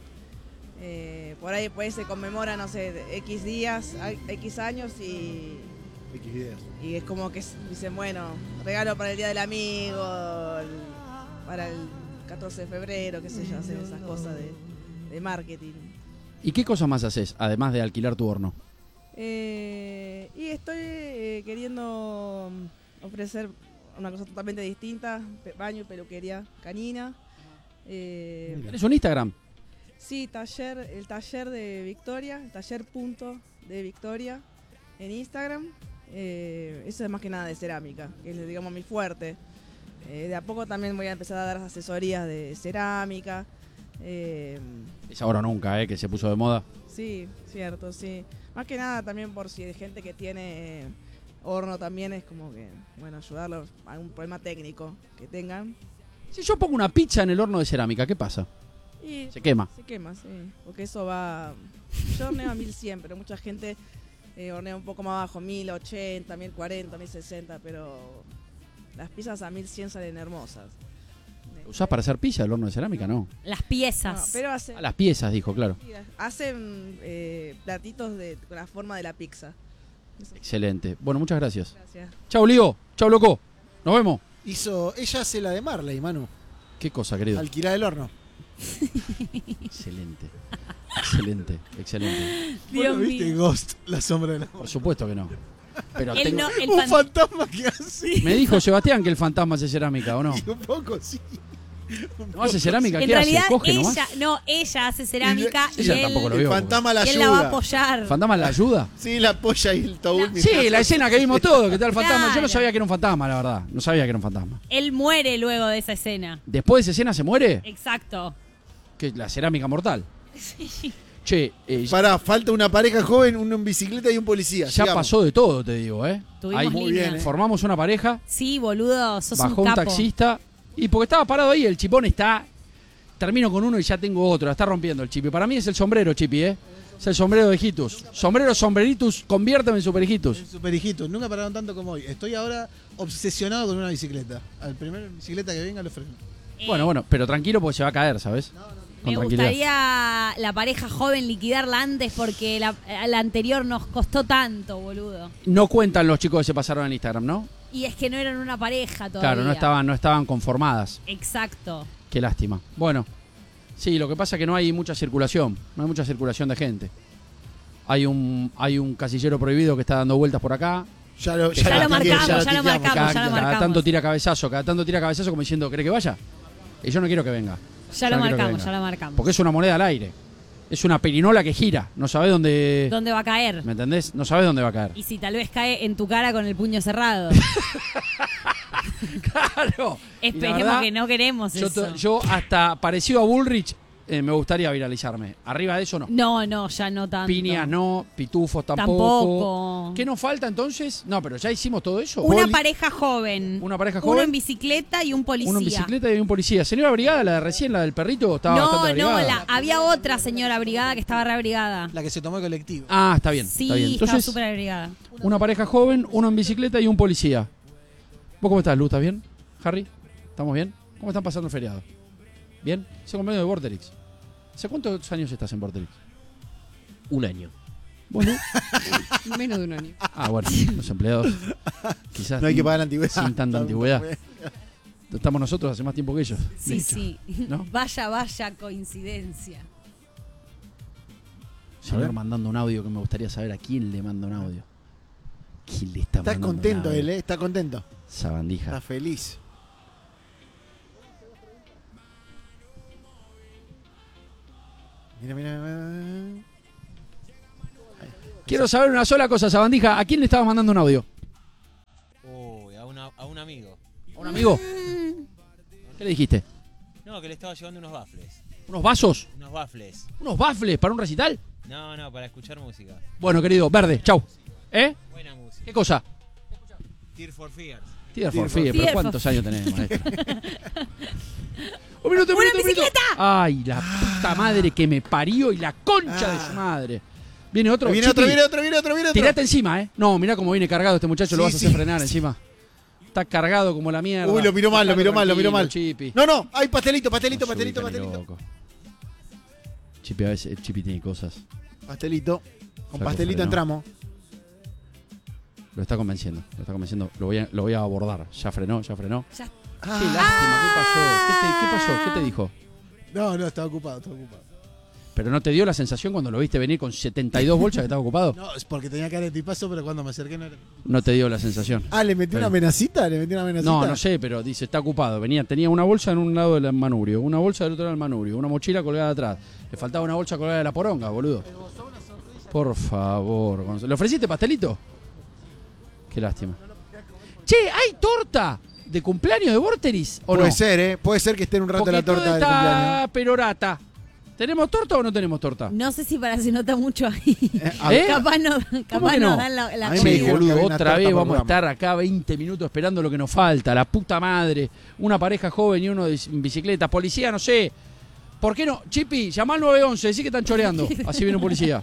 eh, por ahí pues se conmemora, no sé, de X días, a- X años y... X videos. Y es como que s- dicen, bueno, regalo para el Día del Amigo, el- para el catorce de febrero, qué sé yo, hacen esas cosas de, de marketing. ¿Y qué cosas más haces, además de alquilar tu horno? Eh, y estoy eh, queriendo mm, ofrecer una cosa totalmente distinta, pe- baño y peluquería canina. Eh, ¿Tienes un Instagram? sí, taller, el taller de Victoria, el taller punto de Victoria en Instagram. Eh, eso es más que nada de cerámica, que es, digamos, mi fuerte. Eh, de a poco también voy a empezar a dar asesorías de cerámica. Eh, Es ahora o nunca, ¿eh? Que se puso de moda. Sí, cierto, sí. Más que nada también por si hay gente que tiene eh, horno también, es como que, bueno, ayudarlos a algún problema técnico que tengan. Si yo pongo una pizza en el horno de cerámica, ¿qué pasa? Y Se quema. Se quema, sí. Porque eso va... Yo horneo a mil cien, pero mucha gente eh, hornea un poco más bajo, mil ochenta, mil cuarenta, mil sesenta, pero las pizzas a mil cien salen hermosas. ¿Usás para hacer pizza el horno de cerámica? No. Las No, piezas. pero hace- A las piezas, dijo, claro. hacen eh, platitos de, con la forma de la pizza. Eso. Excelente. Bueno, muchas gracias. Gracias. Chau, Lío. Chau, loco. Nos vemos. Hizo, ella hace la de Marley, Manu. ¿Qué cosa, querido? Alquilar el horno. Excelente. Excelente, excelente. Dios mío. Ghost, la sombra de la Por supuesto que no. Pero Él tengo- no- el Un fan- fantasma que hace. Me dijo Sebastián que el fantasma hace cerámica, ¿o no? Un poco, sí. ¿No hace cerámica? En ¿Qué hace? realidad, ¿Coge nomás? ella, no, ella hace cerámica y, Ella él, tampoco lo El vio. fantasma la y él la va a ayuda. apoyar. ¿El fantasma la ayuda? Sí, la apoya y el taúd. Sí, la escena que vimos todo, que tal el fantasma. Yo Claro. no sabía que era un fantasma, la verdad. No sabía que era un fantasma. Él muere luego de esa escena. Después de esa escena se muere, Exacto. que es la cerámica mortal. Sí. Che, eh, Pará, falta una pareja joven, uno en bicicleta y un policía. ya Sigamos. pasó de todo, te digo, ¿eh? Tuvimos Ahí Muy bien, ¿eh? formamos una pareja, Sí, boludo, sos bajó un un, capo. taxista, y porque estaba parado ahí, el chipón está... Termino con uno y ya tengo otro, la está rompiendo el Chipi. Para mí es el sombrero, Chipi, ¿eh? Es el sombrero de Hijitus. Sombrero, sombreritus, conviérteme en super Hijitus. Super hijito, nunca pararon tanto como hoy. Estoy ahora obsesionado con una bicicleta. Al primer bicicleta que venga lo freno. Eh, Bueno, bueno, pero tranquilo porque se va a caer, ¿sabes? Con Me tranquilidad. gustaría la pareja joven liquidarla antes porque la, la anterior nos costó tanto, boludo. No cuentan los chicos que se pasaron en Instagram, ¿no? Y es que no eran una pareja todavía. Claro, no estaban, no estaban conformadas. Exacto. Qué lástima. Bueno, sí, lo que pasa es que no hay mucha circulación, no hay mucha circulación de gente. Hay un, hay un casillero prohibido que está dando vueltas por acá. Ya lo, Ya lo marcamos, ya lo tiqueamos. marcamos, cada, ya lo cada marcamos. tanto tira cabezazo, cada tanto tira cabezazo como diciendo, ¿querés que vaya? Y yo no quiero que venga. Ya Yo lo no quiero que marcamos, venga. ya lo marcamos. Porque es una moneda al aire. Es una perinola que gira. No sabés dónde... ¿Dónde va a caer? ¿Me entendés? No sabés dónde va a caer. Y si tal vez cae en tu cara con el puño cerrado. Claro. Y la Esperemos verdad, que no queremos Yo, eso. to- yo hasta parecido a Bullrich eh, me gustaría viralizarme. Arriba de eso no. No, no, ya no tanto. Piñas no, pitufos tampoco. Tampoco. ¿Qué nos falta entonces? No, pero ya hicimos todo eso. Una Poli- pareja joven. Una pareja Uno joven. en bicicleta y un policía. Uno en bicicleta y un policía. Señora Brigada, la de recién, la del perrito, estaba No, bastante no, abrigada. la, había otra señora brigada que estaba reabrigada. La que se tomó el colectivo. Ah, está bien. Sí, está bien. estaba Entonces, súper abrigada. una pareja joven, uno en bicicleta y un policía. ¿Vos cómo estás, Lu? ¿Estás bien? ¿Harry? ¿Estamos bien? ¿Cómo están pasando el feriado? ¿Bien? Soy compañero de Vorterix. ¿Hace cuántos años estás en Vorterix? Un año. Bueno. Menos de un año. Ah, bueno, los empleados. Quizás No hay que pagar la antigüedad. sin tanta antigüedad. Estamos nosotros hace más tiempo que ellos. de Sí, hecho. sí. ¿No? Vaya, vaya coincidencia. Señor mandando un audio que me gustaría saber a quién le manda un audio. ¿Quién le está, Está mandando un contento audio? él, ¿eh? Está contento. Sabandija. Está feliz. Mira, mira, mira. Quiero saber una sola cosa, Sabandija. ¿A quién le estabas mandando un audio? Uy, a, una- a un amigo. ¿A un amigo? ¿Qué le dijiste? No, que le estaba llevando unos baffles. ¿Unos vasos? Unos baffles. ¿Unos baffles para un recital? No, no, para escuchar música. Bueno, querido, verde, chau. ¿Eh? Buena música. ¿Qué cosa? Tear for Fears. Tear Tear for for Fears, pero Fears. ¿cuántos años tenés, maestro? Un minuto, un ¡Una minuto, un minuto. bicicleta! Ay, la puta madre que me parió y la concha de su madre. Viene otro. Viene Chiqui, otro, viene otro, viene otro, viene otro. Tirate encima, ¿eh? No, mirá cómo viene cargado este muchacho, lo Sí, vas a sí. hacer frenar encima. Está cargado como la mierda. Uy, lo miró mal, lo miró mal, lo miró mal. Chipi. No, no, hay pastelito, pastelito, No pastelito, subite, ni pastelito. loco. Chipi, a veces el Chipi tiene cosas. Pastelito. Con Ya pastelito frenó. entramos. Lo está convenciendo, lo está convenciendo. Lo voy a, lo voy a abordar. Ya frenó, ya frenó. Ya. Qué lástima, ¿qué pasó? ¿Qué, te- qué pasó? ¿Qué te dijo? No, no, estaba ocupado, estaba ocupado. ¿Pero no te dio la sensación cuando lo viste venir con setenta y dos bolsas que estaba ocupado? No, es porque tenía cara de tipazo, pero cuando me acerqué no era. No te dio la sensación. Ah, ¿le metió una amenacita? ¿Le metió una amenacita? No, no sé, pero dice, está ocupado. Venía, tenía una bolsa en un lado del manubrio, una bolsa del otro lado del manubrio, una mochila colgada atrás. Le faltaba una bolsa colgada de la poronga, boludo. Por favor, Gonzalo. ¿Le ofreciste pastelito? Qué lástima. Che, ¿hay torta de cumpleaños de Vorteris o Puede no? ser, ¿eh? Puede ser que esté en un rato Porque la torta todo del cumpleaños. está perorata. ¿Tenemos torta o no tenemos torta? No sé si para se nota mucho ahí. ¿Eh? Capaz no, capaz que no no? dan la, la A mí me comida. dijeron que Boludo, había una otra torta vez por vamos a programa. estar acá veinte minutos esperando lo que nos falta. La puta madre. Una pareja joven y uno de en bicicleta. Policía, no sé. ¿Por qué no? Chipi, llama al nueve once, decí que están choreando. Así viene un policía.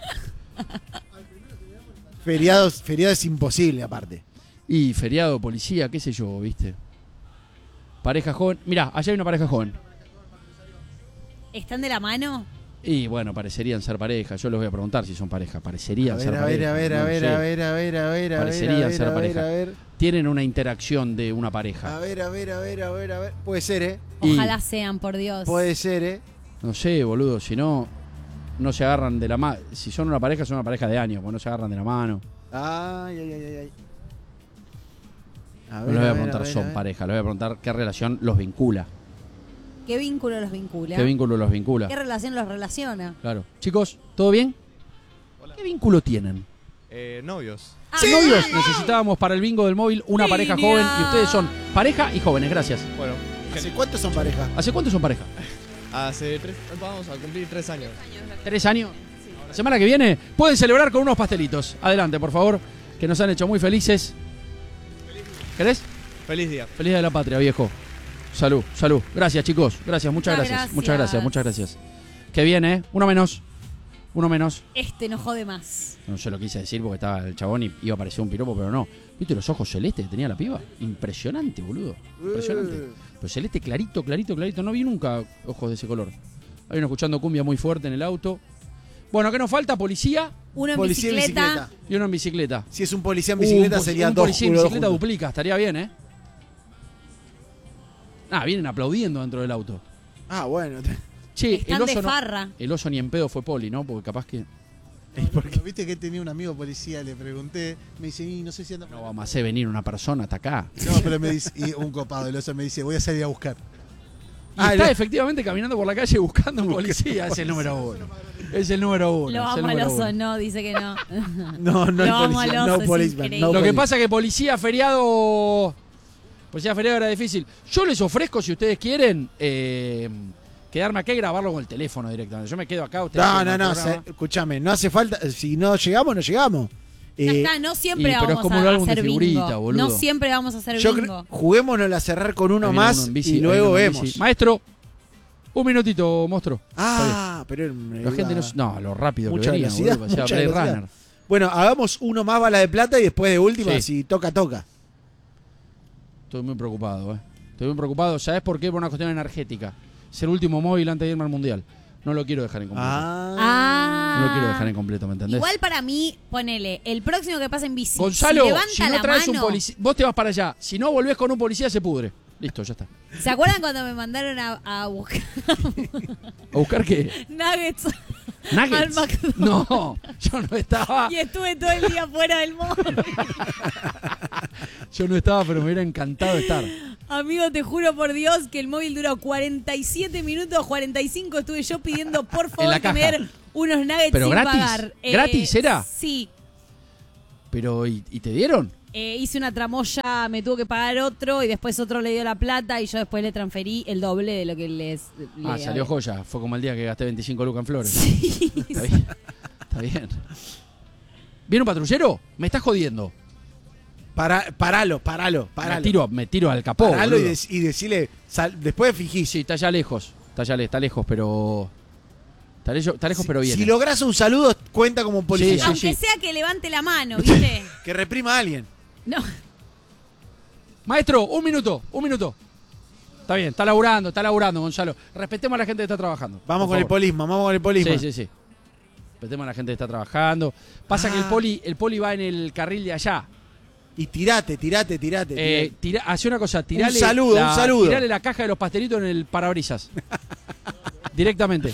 Feriados, feriado es imposible, aparte. Y feriado, policía, qué sé yo, viste. Pareja joven. Mirá, allá hay una pareja joven. ¿Están de la mano? Y bueno, parecerían ser pareja. Yo les voy a preguntar si son pareja. Parecerían A ser ver, a pareja. ver, a ver, no a lo ver, sé. a ver, a ver, a ver, a ver, Parecerían a ver, ser a ver, pareja. a ver. Tienen una interacción de una pareja. A ver, a ver, a ver, a ver, a ver. Puede ser, ¿eh? Y- Ojalá sean, por Dios. Puede ser, ¿eh? No sé, boludo, si no, no se agarran de la mano. Si son una pareja, son una pareja de años, porque no se agarran de la mano. Ay, ay, ay, ay, ay. A No ver, les voy a ver, preguntar, ver, son a ver. pareja, les voy a preguntar qué relación los vincula. ¿Qué vínculo los vincula? ¿Qué vínculo los vincula? ¿Qué relación los relaciona? Claro. Chicos, ¿todo bien? ¿Qué vínculo tienen? Eh, novios. Ah, Novios, necesitábamos para el bingo del móvil una pareja Línea. joven y ustedes son pareja y jóvenes, gracias. Bueno, ¿Hace cuántos son pareja? ¿Hace cuánto son pareja? hace tres, vamos a cumplir tres años. ¿Tres años? La semana que viene pueden celebrar con unos pastelitos. Adelante, por favor, que nos han hecho muy felices. ¿Querés? Feliz día. Feliz Día de la Patria, viejo. Salud, salud. Gracias, chicos. Gracias, muchas Muchas gracias. Muchas gracias. gracias, muchas gracias. Que bien, ¿eh? Uno menos. Uno menos. Este no jode más. No se lo quise decir porque estaba el chabón y iba a parecer un piropo, pero no. ¿Viste los ojos celestes que tenía la piba? Impresionante, boludo. Impresionante. Pero celeste clarito, clarito, clarito. No vi nunca ojos de ese color. Hay uno escuchando cumbia muy fuerte en el auto. Bueno, ¿qué nos falta? Policía Uno en Policía en bicicleta. bicicleta. y uno en bicicleta. Si es un policía en bicicleta un, sería un dos policía en los dos bicicleta juntos. duplica. Estaría bien, ¿eh? Ah, vienen aplaudiendo dentro del auto. Ah, bueno. Che, Están el oso, de no- farra. el oso ni en pedo fue poli, ¿no? Porque capaz que Porque viste que tenía un amigo policía, le pregunté, me dice, y no sé si anda. no vamos a hacer venir una persona hasta acá. No, pero me dice, y un copado, el oso me dice, voy a salir a buscar. Y Ah, está el- efectivamente caminando por la calle buscando un policía. Es el número uno. Es el número uno. Lo es el amo al número oso, uno. no, dice que no. No, no Lo hay amo policía. al No oso, es policeman. increíble. No Lo que policeman. pasa es que policía feriado. Policía feriado era difícil. Yo les ofrezco, si ustedes quieren, eh, quedarme acá y grabarlo con el teléfono directamente. Yo me quedo acá. ustedes No, hacen no, el no. programa. se- Escúchame, no hace falta. Si no llegamos, no llegamos. Ya Eh, está, no siempre y- pero es vamos como a un álbum de hacer figurita, bingo. boludo. No siempre vamos a hacer yo bingo. creo, juguémonos a cerrar con uno Ahí viene más uno en bici, y ahí luego viene uno en vemos. bici. Maestro, un minutito, monstruo. Ah, pero La gente no. No, lo rápido Mucha que venía, velocidad, boludo, parecía mucha Blade velocidad. Runner. Bueno, hagamos uno más bala de plata y después de última, Sí. si toca, toca. Estoy muy preocupado, eh. Estoy muy preocupado. ¿Sabes por qué? Por una cuestión energética. Es el último móvil antes de irme al mundial. No lo quiero dejar en completo. Ah. No lo quiero dejar en completo, ¿me entendés? Igual para mí, ponele, el próximo que pase en bici, Gonzalo, si levanta si no la traes mano, un policía, vos te vas para allá. Si no volvés con un policía, se pudre. Listo, ya está. ¿se acuerdan cuando me mandaron a, a buscar ¿A buscar qué? nuggets al ¿Nuggets? McDonald's? No, yo no estaba. Y estuve todo el día fuera del mall. Yo no estaba, pero me hubiera encantado estar. Amigo, te juro por Dios que el móvil duró cuarenta y siete minutos, cuarenta y cinco estuve yo pidiendo por En favor la que me caja. den unos nuggets ¿Pero sin gratis? pagar. Eh, ¿Gratis era? Sí. Pero, ¿y, y te dieron? Eh, hice una tramoya, me tuvo que pagar otro y después otro le dio la plata y yo después le transferí el doble de lo que les... Ah, le- salió joya. Fue como el día que gasté veinticinco lucas en flores. Sí. Está bien. Está bien. ¿Viene un patrullero? Me estás jodiendo. Para, paralo, paralo, paralo. Me tiro, me tiro al capó. Paralo y, boludo. dec- y decirle, sal- después fingís. Sí, está ya lejos. Está ya le- está lejos, pero... Está, lejo- está lejos, pero viene. Si lográs un saludo, cuenta como un policía. Sí, sí, Aunque sí. sea que levante la mano, ¿viste? Que reprima a alguien. No. Maestro, un minuto, un minuto. Está bien, está laburando, está laburando, Gonzalo. Respetemos a la gente que está trabajando. Vamos por con el favor. polismo, vamos con el polismo. Sí, sí, sí. Respetemos a la gente que está trabajando. Pasa que el Ah. poli, el poli va en el carril de allá. Y tirate, tirate, tirate. Eh, tirate. tira, hace una cosa, tirale saludo, la, un saludo. tirale la caja de los pastelitos en el parabrisas. Directamente.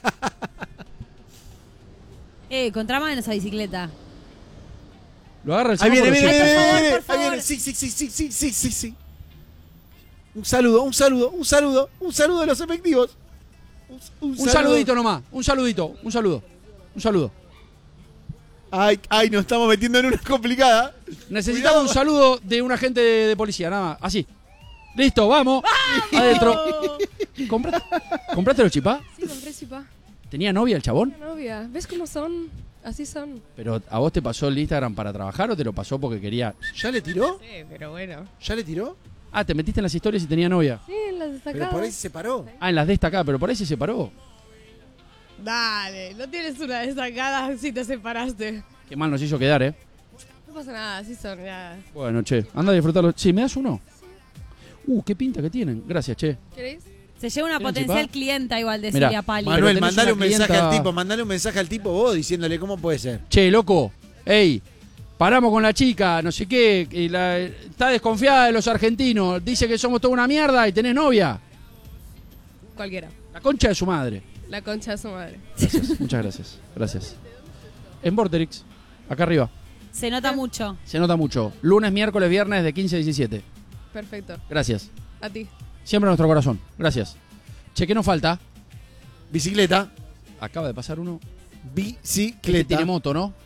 Eh, contramano esa bicicleta. Lo agarra el Ahí viene, semáforo, viene, sí. viene, por favor, viene, por ahí favor. viene. Sí, sí, sí, sí, sí, sí, sí, sí. Un saludo, un saludo, un saludo, un saludo de los efectivos. Un, Un saludito nomás, un saludito, un saludo. Un saludo. Ay, ay, nos estamos metiendo en una complicada. Necesitamos un saludo de un agente de, de policía, nada más. Así. Listo, vamos. Adentro. ¿Compraste, ¿Compraste los chipá? Sí, compré chipá. ¿Tenía novia el chabón? Una novia. ¿Ves cómo son? Así son. ¿Pero a vos te pasó el Instagram para trabajar o te lo pasó porque quería...? ¿Ya le tiró? Sí, pero bueno. ¿Ya le tiró? Ah, te metiste en las historias y tenía novia. Sí, en las destacadas. Pero por ahí se separó. Ah, en las de esta acá, pero por ahí se separó. Dale, no tienes una destacada si te separaste. Qué mal nos hizo quedar, ¿eh? No pasa nada, así son ya. Bueno, che, anda a disfrutarlo. Sí, ¿me das uno? Uh, qué pinta que tienen. Gracias, che. ¿Queréis? Se lleva una ¿Tienen potencial chipá? clienta igual, Mirá, decía Pali. Manuel, tenés mandale una un mensaje clienta- al tipo, mandale un mensaje al tipo vos diciéndole cómo puede ser. Che, loco, ey, paramos con la chica, no sé qué, y la- está desconfiada de los argentinos, dice que somos toda una mierda y tenés novia. Cualquiera. La concha de su madre. La concha de su madre. Gracias, muchas gracias, gracias. En Vorterix, acá arriba. Se nota mucho. Se nota mucho. Lunes, miércoles, viernes de quince a diecisiete. Perfecto. Gracias. A ti. Siempre en nuestro corazón. Gracias. Che, ¿qué nos falta? Bicicleta. Acaba de pasar uno. Bicicleta. Este tiene moto, ¿no?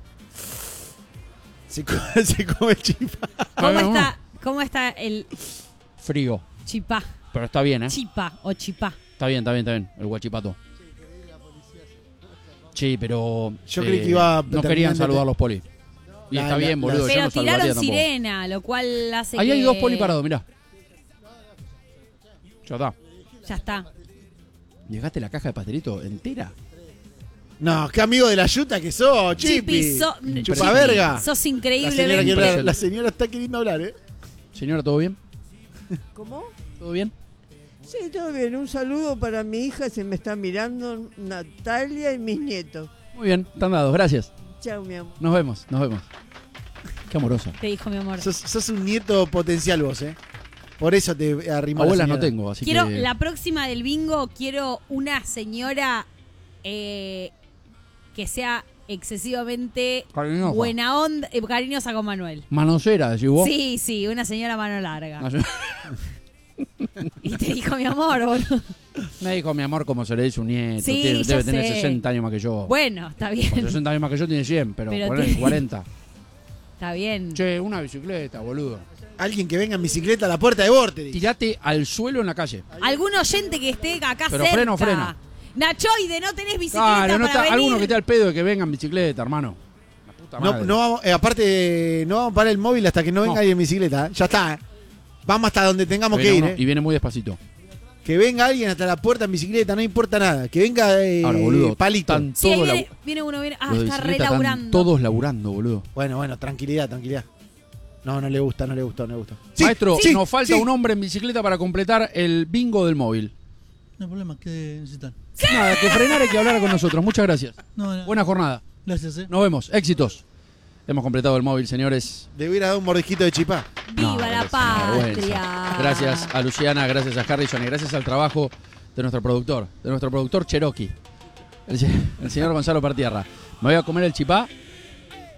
Se come, se come chipa. ¿Cómo está, ¿Cómo está el Frío. chipá? Pero está bien, ¿eh? Chipa o chipá. Está bien, está bien, está bien. El guachipato. Sí, pero... Yo creí que iba a No terminar querían de- saludar los polis. Y La- está la- bien, la- boludo. Yo Pero no saludaría tiraron tampoco. sirena, lo cual hace Ahí que... hay dos poli parados, mirá. Ya está. Ya está. ¿Llegaste la caja de pastelito entera? No, qué amigo de la yuta que sos, Chipi. Chipi, so- Chupa Chipi, verga. sos La señora, increíblemente... quiere hablar, la señora está queriendo hablar, ¿eh? Señora, ¿todo bien? ¿Cómo? ¿Todo bien? Sí, todo bien. Un saludo para mi hija, se me está mirando, Natalia y mis nietos. Muy bien, están dados, gracias. Chao, mi amor. Nos vemos, nos vemos. Qué amorosa. Te dijo mi amor. Sos, sos un nieto potencial vos, ¿eh? Por eso te arrimó Abuelas la no señora. tengo, así Quiero, que... la próxima del bingo, quiero una señora eh, que sea excesivamente Cariñosa. buena onda, eh, cariñosa con Manuel. Manosera, decís vos. Sí, sí, una señora mano larga. No, yo- Y te dijo mi amor, boludo. Me dijo mi amor como se le dice un nieto. Sí, Tiene- ya debe tener sé. sesenta años más que yo. Bueno, está Con bien. sesenta años más que yo tiene cien, pero, Pero ponele tiene- cuarenta. Está bien. Che, una bicicleta, boludo. Alguien que venga en bicicleta a la puerta de Vorterix. Tirate al suelo en la calle. ¿Algún oyente que esté acá Pero cerca? freno, freno. Nachoide, no tenés bicicleta Claro, no para está, venir. alguno que esté al pedo de que venga en bicicleta, hermano. La puta No, madre. no vamos, eh, aparte, no vamos a parar el móvil hasta que no venga No. alguien en bicicleta. ¿eh? Ya está. ¿eh? Vamos hasta donde tengamos Viene que ir. uno ¿eh? Y viene muy despacito. Que venga alguien hasta la puerta en bicicleta, no importa nada. Que venga eh, Ahora, boludo, palito. están Sí, ahí todos viene, labu- viene uno, viene. Ah, los de está re bicicleta están laburando. todos laburando, boludo. Bueno, bueno, tranquilidad, tranquilidad. No, no le gusta, no le gusta, no le gusta. Sí, Maestro, sí, nos falta sí. un hombre en bicicleta para completar el bingo del móvil. No hay problema, ¿qué necesitan? Nada, que frenara y que hablara con nosotros. Muchas gracias. No, no. Buena jornada. Gracias, eh. Nos vemos. Éxitos. Hemos completado el móvil, señores. Le hubiera dado un mordisquito de chipá. ¡Viva No, la es una vergüenza. patria! Gracias a Luciana, gracias a Harrison y gracias al trabajo de nuestro productor, de nuestro productor Cherokee, el, se- el señor Gonzalo Partierra. Me voy a comer el chipá.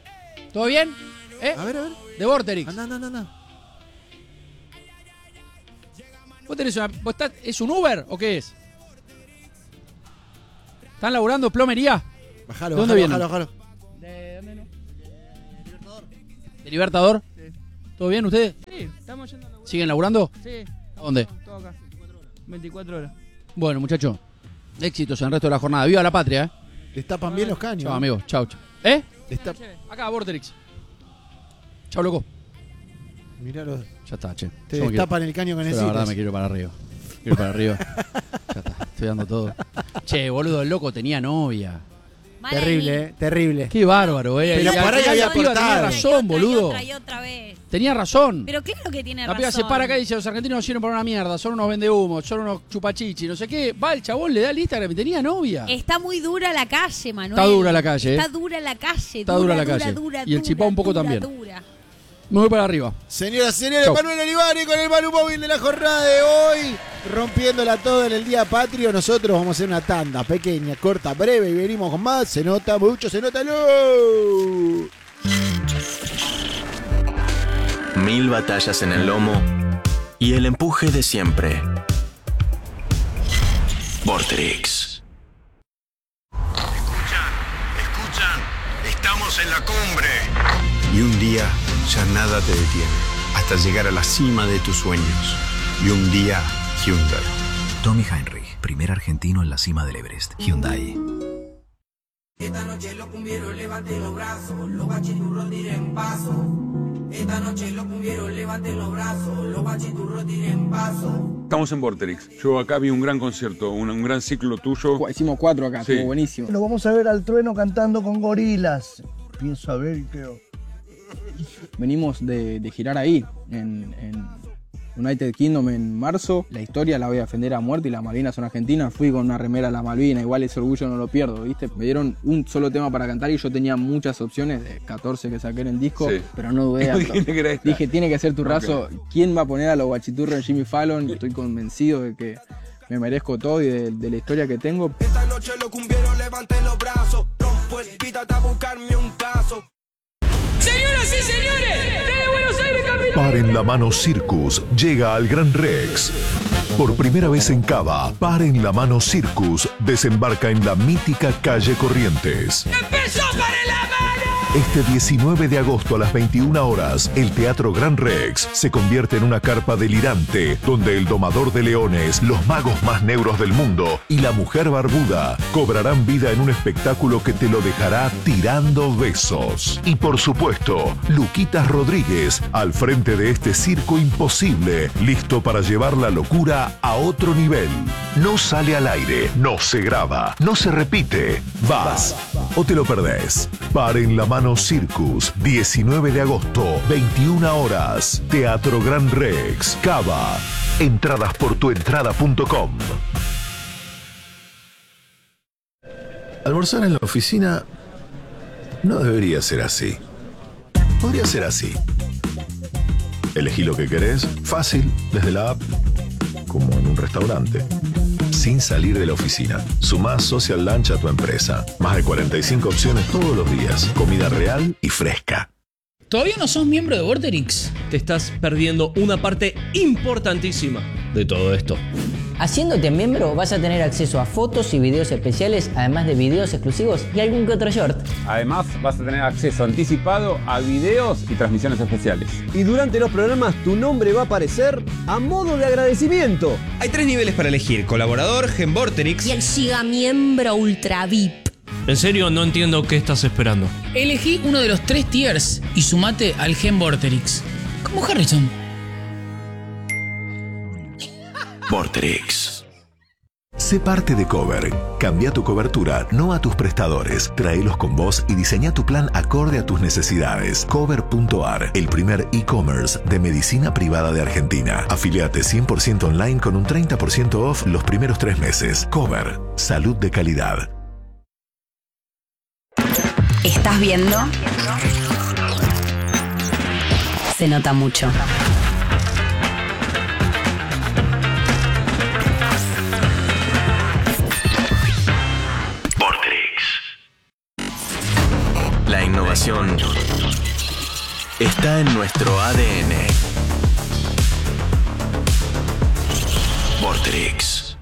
¿Todo bien? ¿Eh? A ver, a ver. De Vorterix. Anda, anda, anda. Vos tenés una. Vos estás, ¿Es un Uber o qué es? ¿Están laburando plomería? Bájalo, ¿De dónde bájalo, vienen? bájalo, bájalo. ¿De dónde no? ¿De Libertador? Sí. ¿Todo bien ustedes? Sí, estamos yendo a la... ¿Siguen laburando? Sí. ¿A dónde? Todo acá. veinticuatro horas. Bueno, muchachos. Éxitos en el resto de la jornada. ¡Viva la patria! ¿eh? Destapan bien los caños. Chao, amigos. Chao, chao. ¿Eh? Destap... Acá, Vorterix. Chao, loco. Miralo. Ya está, che. Te Yo me destapan quiero- el caño que Yo necesitas. la verdad me quiero ir para arriba. Quiero ir para arriba. Ya está. Estoy dando todo. Che, boludo, el loco tenía novia. Terrible, eh. Terrible. Qué bárbaro, eh. Pero Y por al ahí final había la piba cortado. Tenía razón, boludo. Otra y otra vez. Tenía razón. Pero claro que tiene La razón. piba se para acá y dice, los argentinos nos sirven para una mierda, son unos vendehumos, son unos chupachichi, no sé qué. Va el chabón, le da el Instagram y tenía novia. Está muy dura la calle, Manuel. Está dura la calle, eh. Está dura la calle. Está dura la calle. Y el chipá un poco dura, también. dura. Me voy para arriba. Señoras y señores, Chau. Manuel Olivari con el Manu Móvil de la jornada de hoy, rompiéndola todo en el Día Patrio. Nosotros vamos a hacer una tanda pequeña, corta, breve y venimos con más. Se nota mucho, se nota lo. Mil batallas en el lomo y el empuje de siempre. Vorterix. Escuchan, estamos en la cumbre. Y un día ya nada te detiene, hasta llegar a la cima de tus sueños. Y un día Hyundai. Tommy Heinrich, primer argentino en la cima del Everest. Hyundai. Esta noche los cumbieros levanten los brazos, los bachiturros tiren paso. Esta noche los cumbieros levanten los brazos, los bachiturros tiren paso. Estamos en Vorterix. Yo acá vi un gran concierto, un, un gran ciclo tuyo. Hicimos cuatro acá, Sí. estuvo buenísimo. Lo vamos a ver al Trueno cantando con gorilas. Pienso a ver y creo. Venimos de, de girar ahí, en, en United Kingdom en marzo. La historia la voy a defender a muerte y las Malvinas son argentinas. Fui con una remera a la Malvina, igual ese orgullo no lo pierdo, ¿viste? Me dieron un solo tema para cantar y yo tenía muchas opciones, de catorce que saqué en el disco, Sí. pero no dudé. hasta- Dijiste que era esta. Dije, tiene que ser tu razo. Ok. ¿Quién va a poner a los guachiturros en Jimmy Fallon? Estoy convencido de que me merezco todo y de, de la historia que tengo. Esta noche los cumbieros levanten los brazos, rompo el pítate a buscarme un caso. Señoras y señores, desde Buenos Aires, capital. Par en la mano Circus llega al Gran Rex. Por primera vez en Cava, Par en la mano Circus desembarca en la mítica calle Corrientes. ¡Empezó para la mano! Este diecinueve de agosto a las veintiuna horas, el Teatro Gran Rex se convierte en una carpa delirante, donde el domador de leones, los magos más negros del mundo y la mujer barbuda cobrarán vida en un espectáculo que te lo dejará tirando besos. Y por supuesto, Luquitas Rodríguez, al frente de este circo imposible, listo para llevar la locura a otro nivel. No sale al aire, no se graba, no se repite. Vas o te lo perdés. Par en la mano Circus, diecinueve de agosto, veintiuna horas. Teatro Gran Rex, Cava. Entradas por tuentrada punto com. Almorzar en la oficina no debería ser así. Podría ser así. Elegí lo que querés, fácil, desde la app, como en un restaurante. Sin salir de la oficina. Sumá Social Lunch a tu empresa. Más de cuarenta y cinco opciones todos los días. Comida real y fresca. ¿Todavía no sos miembro de Vorterix? Te estás perdiendo una parte importantísima de todo esto. Haciéndote miembro vas a tener acceso a fotos y videos especiales, además de videos exclusivos y algún que otro short. Además, vas a tener acceso anticipado a videos y transmisiones especiales. Y durante los programas tu nombre va a aparecer a modo de agradecimiento. Hay tres niveles para elegir: colaborador, Gen Vorterix Y el Giga Miembro Ultra V I P. En serio, no entiendo qué estás esperando. Elegí uno de los tres tiers y sumate al Gen Vorterix. Como Harrison. Vorterix. Sé parte de Cover. Cambia tu cobertura, no a tus prestadores. Tráelos con vos y diseña tu plan acorde a tus necesidades. Cover punto a r, el primer e-commerce de medicina privada de Argentina. Afiliate cien por ciento online con un treinta por ciento off los primeros tres meses. Cover. Salud de calidad. ¿Estás viendo? Se nota mucho. La innovación está en nuestro A D N. Vorterix.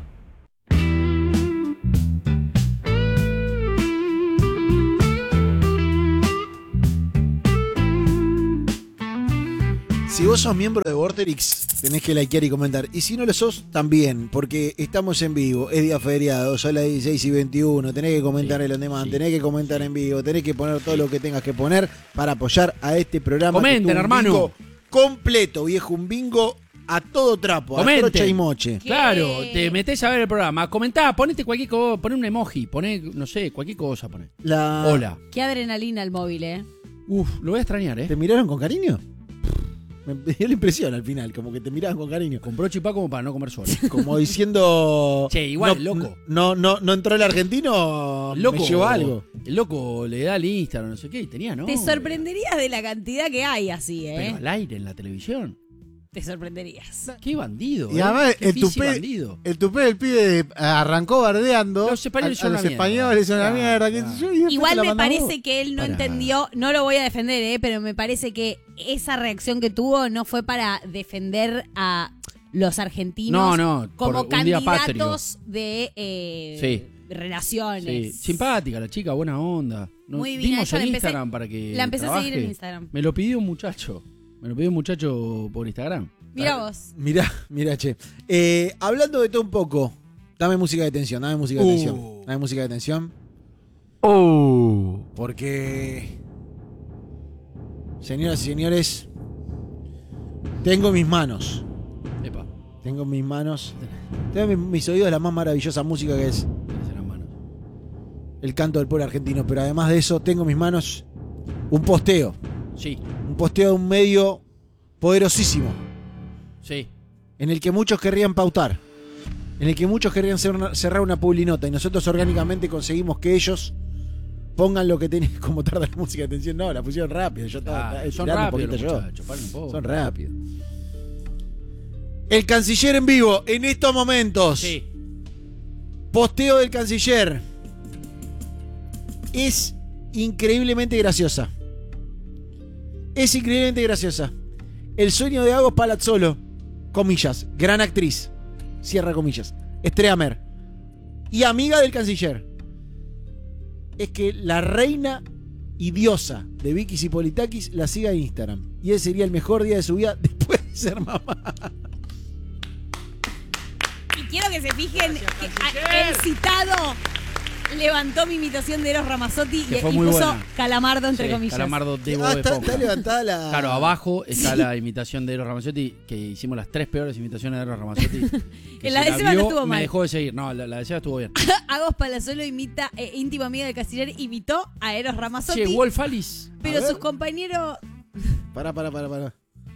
Si vos sos miembro de Vorterix, tenés que likear y comentar. Y si no lo sos, también, porque estamos en vivo, es día feriado, son las dieciséis y veintiuno, tenés que comentar sí, el on demand, sí. tenés que comentar en vivo, tenés que poner todo lo que tengas que poner para apoyar a este programa. Comenten, hermano. Completo, viejo, un bingo a todo trapo, Comenten. a trocha y moche. ¿Qué? Claro, te metés a ver el programa, comentá, ponete cualquier cosa, poné un emoji, poné, no sé, cualquier cosa, poné. La... Hola. Qué adrenalina el móvil, eh. Uf, lo voy a extrañar, eh. ¿Te miraron con cariño? Me dio la impresión al final, como que te miraban con cariño. Compró chipá como para no comer solo. Como diciendo... Che, igual, no, loco. No, no, no entró el argentino, el loco, me llevó algo. El loco le da al Instagram, no sé qué, y tenía, ¿no? Te sorprenderías de la cantidad que hay así, ¿eh? Pero al aire, en la televisión. Te sorprenderías. Qué bandido. Y además, ¿eh? el tupé, el tupé del pibe arrancó bardeando. Los españoles a, son a los una españoles son claro, una mierda. claro. Que yo, y igual me parece vos. que él no Para. entendió, no lo voy a defender, ¿eh? Pero me parece que esa reacción que tuvo no fue para defender a los argentinos no, no, como por un día candidatos de eh, sí. relaciones. Sí. Simpática la chica, buena onda. Nos Muy bien, dimos yo en la empecé- Instagram para que la empecé a trabaje. seguir en Instagram. Me lo pidió un muchacho. Me lo pidió un muchacho por Instagram. Mira vos. Mirá, mirá, che. Eh, hablando de todo un poco, dame música de tensión, dame música de Uh. tensión. Dame música de tensión. Oh. Porque, señoras y señores, tengo en mis manos. Epa. Tengo en mis manos. Tengo en mis, mis oídos la más maravillosa música que es el canto del pueblo argentino. Pero además de eso, tengo en mis manos un posteo. Sí. Un posteo de un medio poderosísimo. Sí. En el que muchos querrían pautar. En el que muchos querrían cerrar una publinota. Y nosotros orgánicamente conseguimos que ellos pongan lo que tienen. Como tarda la música de atención. No, la pusieron rápido. Yo estaba Ah, estaba son tirando un rápidos poquito los yo. muchachos, paren un poco. Son rápidos. El canciller en vivo en estos momentos. Sí. Posteo del canciller. Es increíblemente graciosa. Es increíblemente graciosa. El sueño de Agos Palazzolo, comillas, gran actriz, cierra comillas, Estrella Mer, y amiga del canciller, es que la reina y diosa de Vicky Zipolitakis la siga en Instagram. Y ese sería el mejor día de su vida después de ser mamá. Y quiero que se fijen que a- el citado levantó mi imitación de Eros Ramazzotti y, Que fue y muy puso buena. Calamardo entre Sí, comillas. Calamardo de Ah, Bob está, Esponja. está levantada la... Claro, abajo está Sí. la imitación de Eros Ramazzotti, que hicimos las tres peores imitaciones de Eros Ramazzotti. que En la si de Seba no vio, estuvo me mal. dejó de seguir. No, la, la de Seba estuvo bien. Agos Palazzolo imita, eh, íntimo amigo del canciller, imitó a Eros Ramazzotti. Che, Wolf Alice. Pero A ver. sus compañeros. Pará, pará, pará, pará.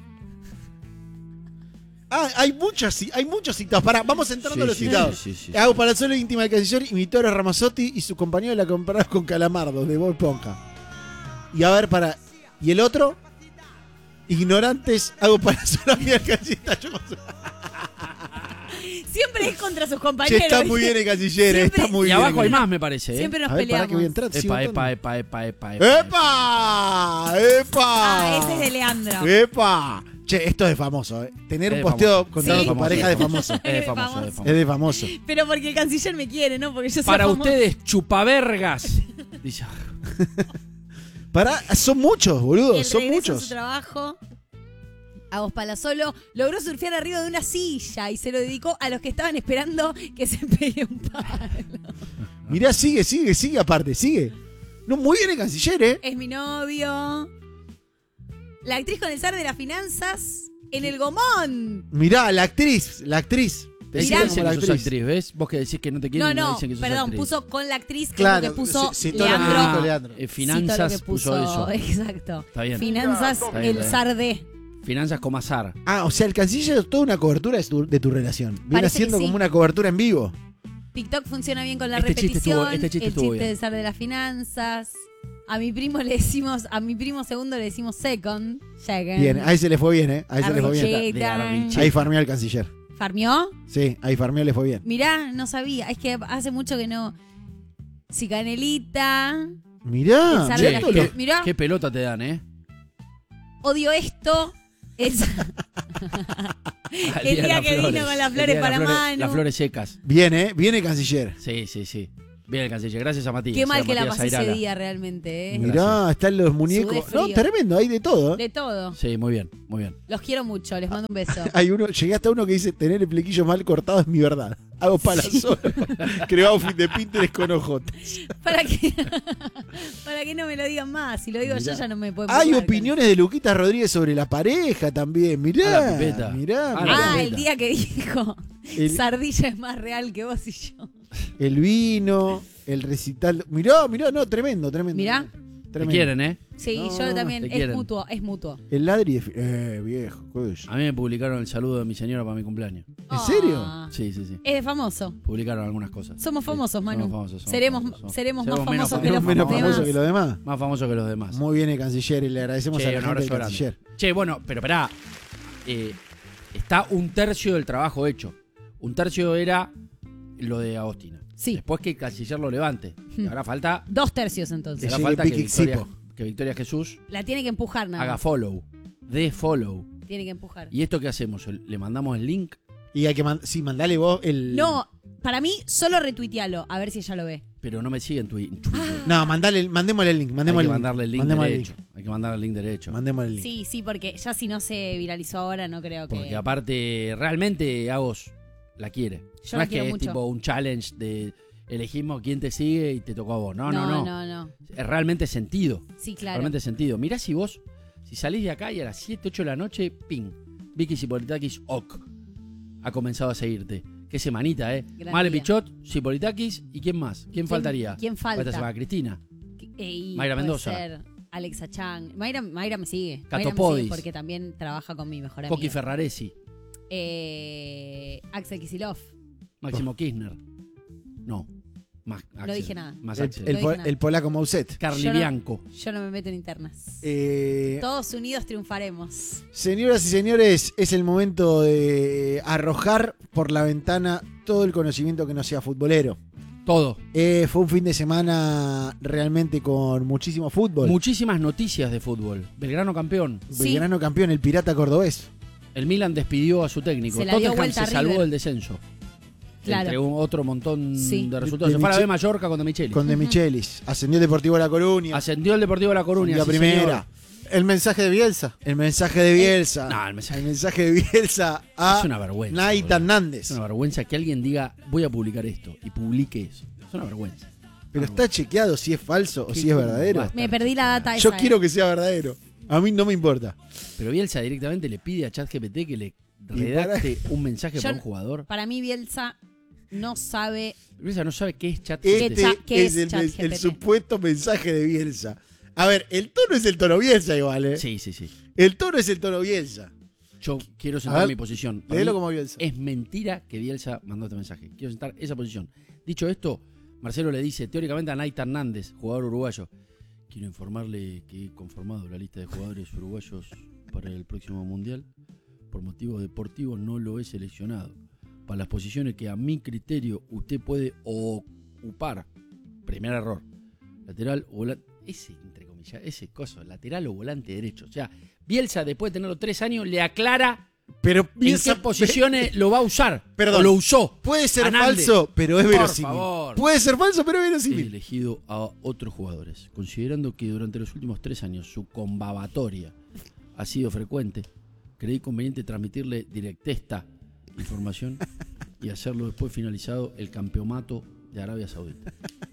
Ah, hay muchos, hay muchos citados. Pará, vamos entrando Sí, a los sí, citados. sí, sí, sí. Hago para solo íntima del canciller, imitó a Ramazzotti y su compañero la compararon con Calamardo, de Bob Esponja. Y a ver, para. ¿Y el otro? Ignorantes, hago para solo amiga del canciller. Yo no sé. Siempre es contra sus Che, compañeros. está muy bien el canciller, eh, Siempre- está muy Y bien. abajo hay más, me parece. ¿eh? Siempre nos A ver, pará peleamos. que voy a entrar. sigo Epa, entrando. epa, epa, epa, epa, epa. ¡Epa! ¡Epa! Ah, ese es de Leandro. ¡Epa! Che, esto es de famoso, ¿eh? Tener Es un de posteo famoso. contando Sí. tu pareja es de famoso. Es de famoso, es de famoso. Es de famoso. Pero porque el canciller me quiere, ¿no? Porque yo soy Para famosa. ustedes, chupavergas. Dice, Pará, son muchos, boludo, El son regreso a muchos. su trabajo. Agos Palazzolo logró surfear arriba de una silla y se lo dedicó a los que estaban esperando que se pegue un palo. Mirá, sigue, sigue, sigue aparte, sigue. No, muy bien el canciller, ¿eh? Es mi novio. La actriz con el zar de las finanzas en el gomón. Mirá, la actriz, la actriz. te Decía dicen como la que sos actriz. actriz, ¿ves? Vos que decís que no te quieren, No, no, no, dicen que sos perdón, actriz. puso con la actriz, que Claro, es lo que puso sí, sí, todo lo que Leandro. dijo Leandro. Eh, Cito finanzas lo que puso, puso, eso. exacto. Está bien. Finanzas, Está bien, el está zar de. Finanzas como azar. Ah, o sea, el canciller es toda una cobertura de tu, de tu relación. Viene Parece que haciendo sí. como una cobertura en vivo. TikTok funciona bien con la Este chiste repetición, estuvo- este chiste el estuvo chiste bien. del zar de las finanzas. A mi primo le decimos, a mi primo segundo le decimos second. Second. Bien, ahí se le fue bien, ¿eh? Ahí se le fue bien. Arrecheta. Ahí farmeó al canciller. ¿Farmió? Sí, ahí farmeó le fue bien. Mirá, no sabía. Es que hace mucho que no. Cicanelita. Mirá, El zar Che, de las esto lo- finanzas. Mirá, Qué pelota te dan, ¿eh? odio esto. El, Al El de día las que vino flores. con las El flores día de para las flores- Manu. Las flores secas. Viene, viene canciller. Sí, sí, sí. Viene el canciller. Gracias a Matías. Qué mal a que la Matías pasé ese Airala. día realmente, ¿eh? Mirá, están los muñecos. Sudé No, frío. tremendo, hay de todo. ¿eh? De todo. Sí, muy bien, muy bien. Los quiero mucho, les mando un beso. Hay uno, llegué hasta uno que dice tener el flequillo mal cortado es mi verdad. Hago palazón. Creo outfit de Pinterest con ojotes. ¿Para qué? Para que no me lo digan más. Si lo digo Mirá. yo ya no me puedo Hay preocupar. opiniones de Luquita Rodríguez sobre la pareja también. Mirá. A la pipeta. Mirá. A la mirá. Ah, el día que dijo El- Sardilla es más real que vos y yo. El vino, el recital. Mirá, mirá, no, tremendo, tremendo. Mirá. Te quieren, ¿eh? Sí, No, yo también. te Es quieren. mutuo, es mutuo. El ladri de... Eh, viejo. ¿qué es? A mí me publicaron el saludo de mi señora para mi cumpleaños. ¿En serio? Ah. Sí, sí, sí. Es de famoso. Publicaron algunas cosas. Somos famosos, Manu. Somos famosos, somos seremos famosos, somos- seremos más seremos menos famosos que los menos demás. famoso que los demás. Más famosos que los demás. Muy bien el canciller y le agradecemos Che, a la un gente del abrazo canciller. grande. Che, bueno, pero esperá. Eh, está un tercio del trabajo hecho. Un tercio era lo de Agostina. Sí. Después que el canciller lo levante. Y Hmm. ahora falta, Dos tercios entonces. ahora llegue falta que Vicky Victoria, Xipo. que Victoria Jesús La tiene que empujar nada. haga más. follow. De follow. Tiene que empujar. ¿Y esto qué hacemos? ¿Le mandamos el link? Y hay que man- sí, mandale vos el. No, para mí solo retuitealo, a ver si ella lo ve. Pero no me sigue en Twi- en Twitter. No, mandale, el- mandémosle el link. Hay Mandémosle que el link. mandarle el link Mandémosle el derecho. link. Hay que mandarle el link derecho. Mandémosle el link. Sí, sí, porque ya si no se viralizó ahora, no creo que. Porque aparte, realmente Agos la quiere. Yo no la es que quiero es mucho. tipo un challenge de elegimos quién te sigue y te tocó a vos. No, no, no. no, no. Es realmente sentido. Sí, claro. Realmente sentido. Mirá si vos, si salís de acá y a las siete, ocho de la noche, ping. Vicky Sipolitakis, ok. Ha comenzado a seguirte. Qué semanita, ¿eh? Gran Male día. Pichot, Sipolitakis, ¿y quién más? ¿Quién, faltaría? quién falta? Esta semana, Cristina. Eh, y Mayra puede Mendoza. ser Alexa Chang. Mayra, Mayra me sigue. Cato Mayra me Podis. sigue porque también trabaja con mi mejor amigo. Coqui Ferraresi. Eh, Axel Kicillof. Máximo Kirchner. No. Más Axel. dije nada. Más El, Axel. el No po- dije nada. el polaco Mouset. Carly Yo no- Bianco. Yo no me meto en internas. Eh, Todos unidos triunfaremos. señoras y señores, es el momento de arrojar por la ventana todo el conocimiento que no sea futbolero. Todo. Eh, fue un fin de semana realmente con muchísimo fútbol. Muchísimas noticias de fútbol. Belgrano campeón. Belgrano campeón, el Pirata Cordobés. El Milan despidió a su técnico. Se la dio Tottenham vuelta se a salvó River. del descenso. Claro. Entre un- otro montón Sí. de resultados. De se fue a la Miche- B Mallorca con De Michelis. Con De Michelis. Ascendió el Deportivo La Coruña. Ascendió el Deportivo La Coruña. La sí, primera. El mensaje de Bielsa. El mensaje de Bielsa. No, el mensaje- El mensaje de Bielsa a Es una vergüenza. Naita boludo. Hernández. Es una vergüenza que alguien diga, voy a publicar esto y publique eso. Es una vergüenza. Pero está chequeado si es falso o Qué si es verdadero. basta. Me perdí la data Yo esa. quiero eh. que sea verdadero. A mí no me importa. Pero Bielsa directamente le pide a ChatGPT que le redacte un mensaje Yo- para un jugador. Para mí, Bielsa no sabe. Bielsa no sabe qué es ChatGPT. Este cha- qué es, es el, ChatGPT? el supuesto mensaje de Bielsa. A ver, el tono es el tono Bielsa igual, ¿eh? Sí, sí, sí. El tono es el tono Bielsa. Yo quiero A sentar ver, mi posición. Para léelo mí como Bielsa. Es mentira que Bielsa mandó este mensaje. Quiero sentar esa posición. Dicho esto, Marcelo le dice teóricamente a Naita Hernández, jugador uruguayo, quiero informarle que he conformado la lista de jugadores uruguayos para el próximo Mundial. Por motivos deportivos no lo he seleccionado. Para las posiciones que a mi criterio usted puede ocupar. Primer error. Lateral o volante. Ese, entre comillas, ese coso, lateral o volante derecho. O sea, Bielsa, después de tenerlo tres años, le aclara Pero en Bielsa- qué posiciones lo va a usar. Perdón. O lo usó. Puede ser Hernández. falso, pero es Por verosímil. favor. Puede ser falso, pero es He verosímil. elegido a otros jugadores, considerando que durante los últimos tres años su combabatoria ha sido frecuente. Creí conveniente transmitirle directa esta información y hacerlo después finalizado el campeonato de Arabia Saudita.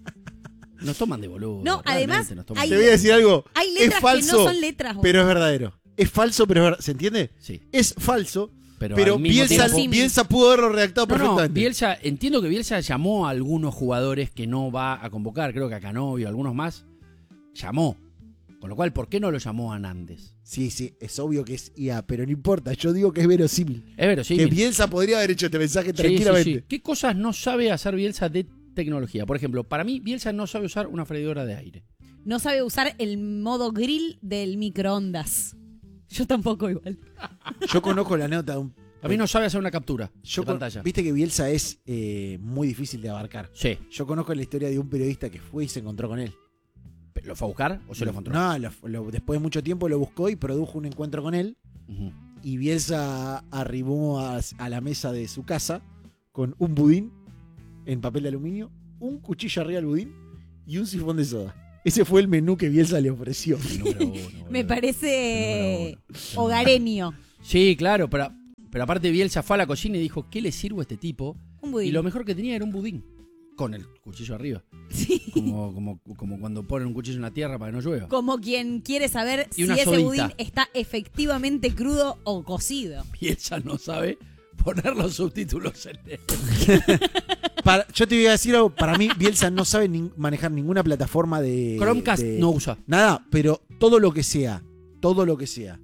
Nos toman de boludo. No, realmente además, nos toman hay- Te voy a decir algo. Hay Es letras falso, que no son letras. pero es verdadero. Es falso, pero es verdadero. ¿Se entiende? Sí. Es falso, Pero, pero, al mismo Bielsa, tiempo- Bielsa pudo haberlo redactado No, no, perfectamente. Bielsa, entiendo que Bielsa llamó a algunos jugadores que no va a convocar, creo que a Canovio, algunos más, llamó. Con lo cual, ¿por qué no lo llamó a Nández? Sí, sí, es obvio que es I A, pero no importa. Yo digo que es verosímil. Es verosímil. Que Bielsa podría haber hecho este mensaje Sí, tranquilamente. sí, sí. ¿Qué cosas no sabe hacer Bielsa de tecnología? Por ejemplo, para mí, Bielsa no sabe usar una freidora de aire. No sabe usar el modo grill del microondas. Yo tampoco igual. Yo conozco la nota de un. A mí no sabe hacer una captura Yo de con- pantalla. Viste que Bielsa es eh, muy difícil de abarcar. Sí. Yo conozco la historia de un periodista que fue y se encontró con él. ¿Lo fue a buscar o se lo encontró? No, lo- lo- después de mucho tiempo lo buscó y produjo un encuentro con él. Ujú. y Bielsa arribó a, a la mesa de su casa con un budín en papel de aluminio, un cuchillo arriba del budín y un sifón de soda. Ese fue el menú que Bielsa le ofreció. Me parece hogareño. Sí, claro, pero, pero aparte Bielsa fue a la cocina y dijo, ¿qué le sirvo a este tipo? Un budín. Y lo mejor que tenía era un budín. Con el cuchillo arriba. Sí. Como, como, como cuando ponen un cuchillo en la tierra para que no llueva. Como quien quiere saber Y si una ese sodita. budín está efectivamente crudo o cocido. Bielsa no sabe poner los subtítulos en el... Para, yo te voy a decir algo, para mí Bielsa no sabe ni manejar ninguna plataforma de... Chromecast de- no usa. Nada, pero todo lo que sea, todo lo que sea,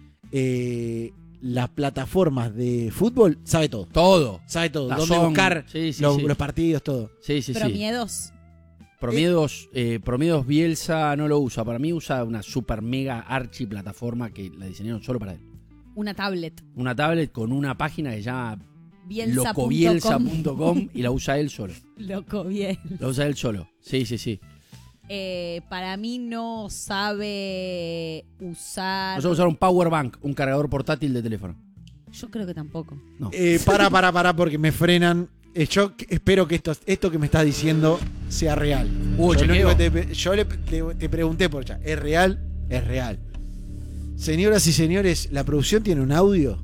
eh, las plataformas de fútbol, sabe todo. Todo. Sabe todo. La Dónde Zone. buscar Sí, sí, los, sí. los partidos, todo. Sí, sí, Pero sí. miedos. Promiedos, eh, Promiedos Bielsa no lo usa. Para mí usa una super mega archi plataforma que la diseñaron solo para él. Una tablet. Una tablet con una página que se llama Bielsa punto com. locobielsa punto com y la usa él solo. Loco bien. La usa él solo. Sí, sí, sí. Eh, para mí no sabe usar. No sabe usar un power bank, un cargador portátil de teléfono. Yo creo que tampoco. No. Eh, para, para, para, porque me frenan. Eh, yo que- espero que esto, esto que me estás diciendo sea real. Hubo yo lo chequeo. único que te, yo le- te, te pregunté por chat. ¿Es real? Es real. Señoras y señores, ¿la producción tiene un audio?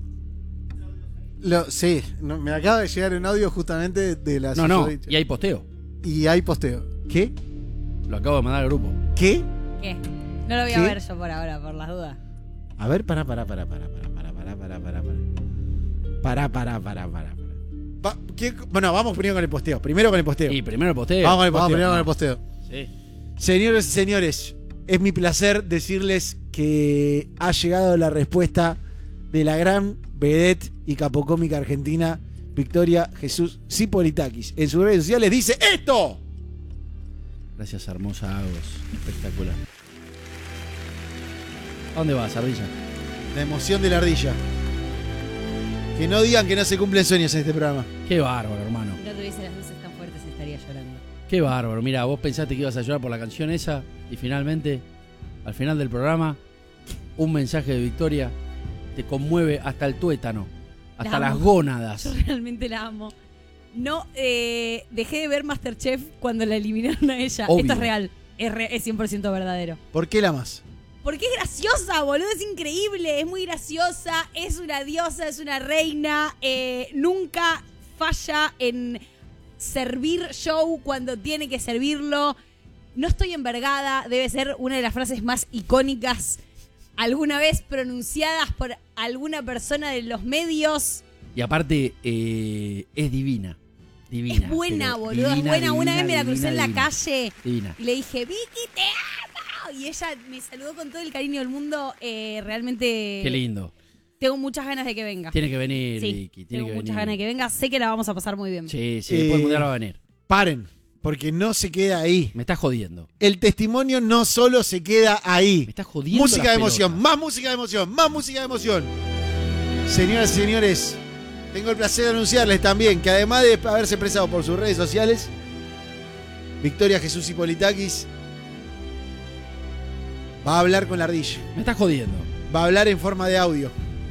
Lo, sí, no, me acaba de llegar un audio justamente de la No, no. susodicha. Y hay posteo. Y hay posteo. ¿Qué? Lo acabo de mandar al grupo. ¿Qué? ¿Qué? No lo voy ¿Qué? a ver yo por ahora, por las dudas. A ver, para, para, para, para, para, para, para, para, para, para. Para, para, para, para. Va- ¿qué- Bueno, vamos primero con el posteo. Primero con el posteo. Y primero el posteo. Vamos con el Vamos posteo. primero con el posteo. Sí. Señores y señores, es mi placer decirles que ha llegado la respuesta de la gran vedette y capocómica argentina Victoria Jesús Zipolitakis. En sus redes sociales dice ¡esto! Gracias, hermosa Agos. Espectacular. ¿A dónde vas, Ardilla? La emoción de la ardilla. Que no digan que no se cumplen sueños en este programa. Qué bárbaro, hermano. Si no tuviese las luces tan fuertes estaría llorando. Qué bárbaro. Mira, vos pensaste que ibas a llorar por la canción esa y finalmente, al final del programa, un mensaje de Victoria te conmueve hasta el tuétano, hasta La las amo. gónadas. Yo realmente la amo. No, eh, dejé de ver Masterchef cuando la eliminaron a ella. Obvio. Esto es real. Es, re- es cien por ciento verdadero. ¿Por qué la más? Porque es graciosa, boludo. Es increíble. Es muy graciosa. Es una diosa, es una reina. eh, nunca falla en servir show cuando tiene que servirlo. No estoy envergada. Debe ser una de las frases más icónicas alguna vez pronunciadas por alguna persona de los medios. Y aparte, eh, es divina. Divina. Es buena, pero boludo. divina, es buena. Una divina, vez me la crucé divina, en la divina. calle Divina. y le dije, Vicky, te amo. Y ella me saludó con todo el cariño del mundo. Eh, realmente Qué lindo. tengo muchas ganas de que venga. Tiene que venir, Sí, Vicky. Tiene tengo que muchas venir. ganas de que venga. Sé que la vamos a pasar muy bien. Sí, sí, Eh, después del mundial va a venir. Paren, porque no se queda ahí. Me estás jodiendo. El testimonio no solo se queda ahí. Me estás jodiendo. Música las de emoción, pelotas. más música de emoción, más música de emoción. Señoras y señores, tengo el placer de anunciarles también que además de haberse expresado por sus redes sociales, Victoria Jesús Zipolitakis va a hablar con la ardilla. Me estás jodiendo. Va a hablar en forma de audio.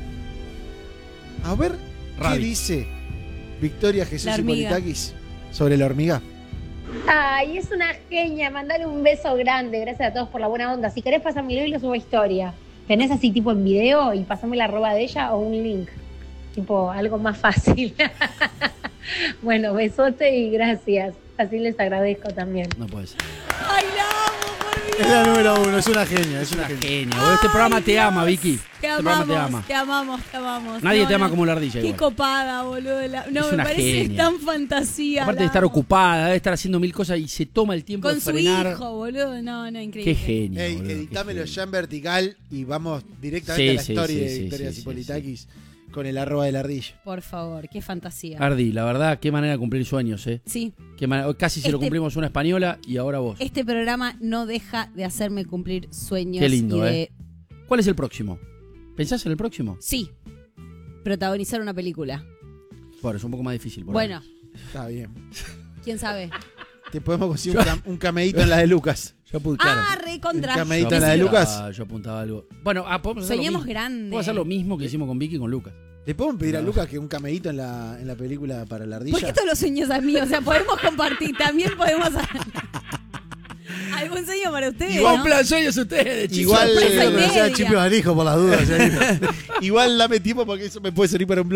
A ver, ¿qué Rabi. dice Victoria Jesús La hormiga. Zipolitakis sobre la hormiga? Ay, es una genia, mandale un beso grande, gracias a todos por la buena onda. Si querés pasármelo y lo subo a historia. ¿Tenés así tipo en video y pasame la arroba de ella o un link? Tipo algo más fácil. Bueno, besote y gracias. Así les agradezco también. No puede ser. Ay, la amo, por Dios. Es la número uno, es una genia, es Es una una genia. genia. boludo. Este programa te ama, Vicky. Te Este programa amamos, te ama. te amamos, te amamos. Nadie No, te ama no. como la ardilla Qué igual. copada, boludo. La- No, Es me una parece genia. tan fantasía. Aparte la de estar amo. ocupada, debe estar haciendo mil cosas y se toma el tiempo Con de su frenar. hijo, boludo. No, no, increíble. Qué genio. Ey, boludo, qué editámelo genio. ya en vertical y vamos directamente Sí, a la sí, story sí, de sí, Victoria sí, sí, Zipolitakis con el arroba de la ardilla. Por favor, qué fantasía. Ardi, la verdad, qué manera de cumplir sueños, ¿eh? Sí. Qué manera- Casi se lo Este- cumplimos una española y ahora vos. Este programa no deja de hacerme cumplir sueños. Qué lindo, y de, ¿eh? ¿Cuál es el próximo? ¿Pensás en el próximo? Sí. Protagonizar una película. Bueno, es un poco más difícil. por Bueno, Está bien. quién sabe. Te podemos conseguir un, cam- un cameíto en la de Lucas. Yo apuntaba. Ah, re contra. El camedito en la de Lucas. Yo apuntaba algo. Bueno, ah, podemos hacer Soñemos lo mismo. grande. Podemos hacer lo mismo que hicimos con Vicky y con Lucas. ¿Le podemos pedir a No. Lucas que un camedito en la, en la película para la ardilla? ¿Por qué todos los sueños a mí? O sea, podemos compartir. También podemos hacer algún sueño para ustedes. Igual ¿no? plan sueños ustedes, chicos. Igual Sorpresa y eh, media. sea Chipio Barijo por las dudas. Igual dame tiempo porque eso me puede servir para un blog.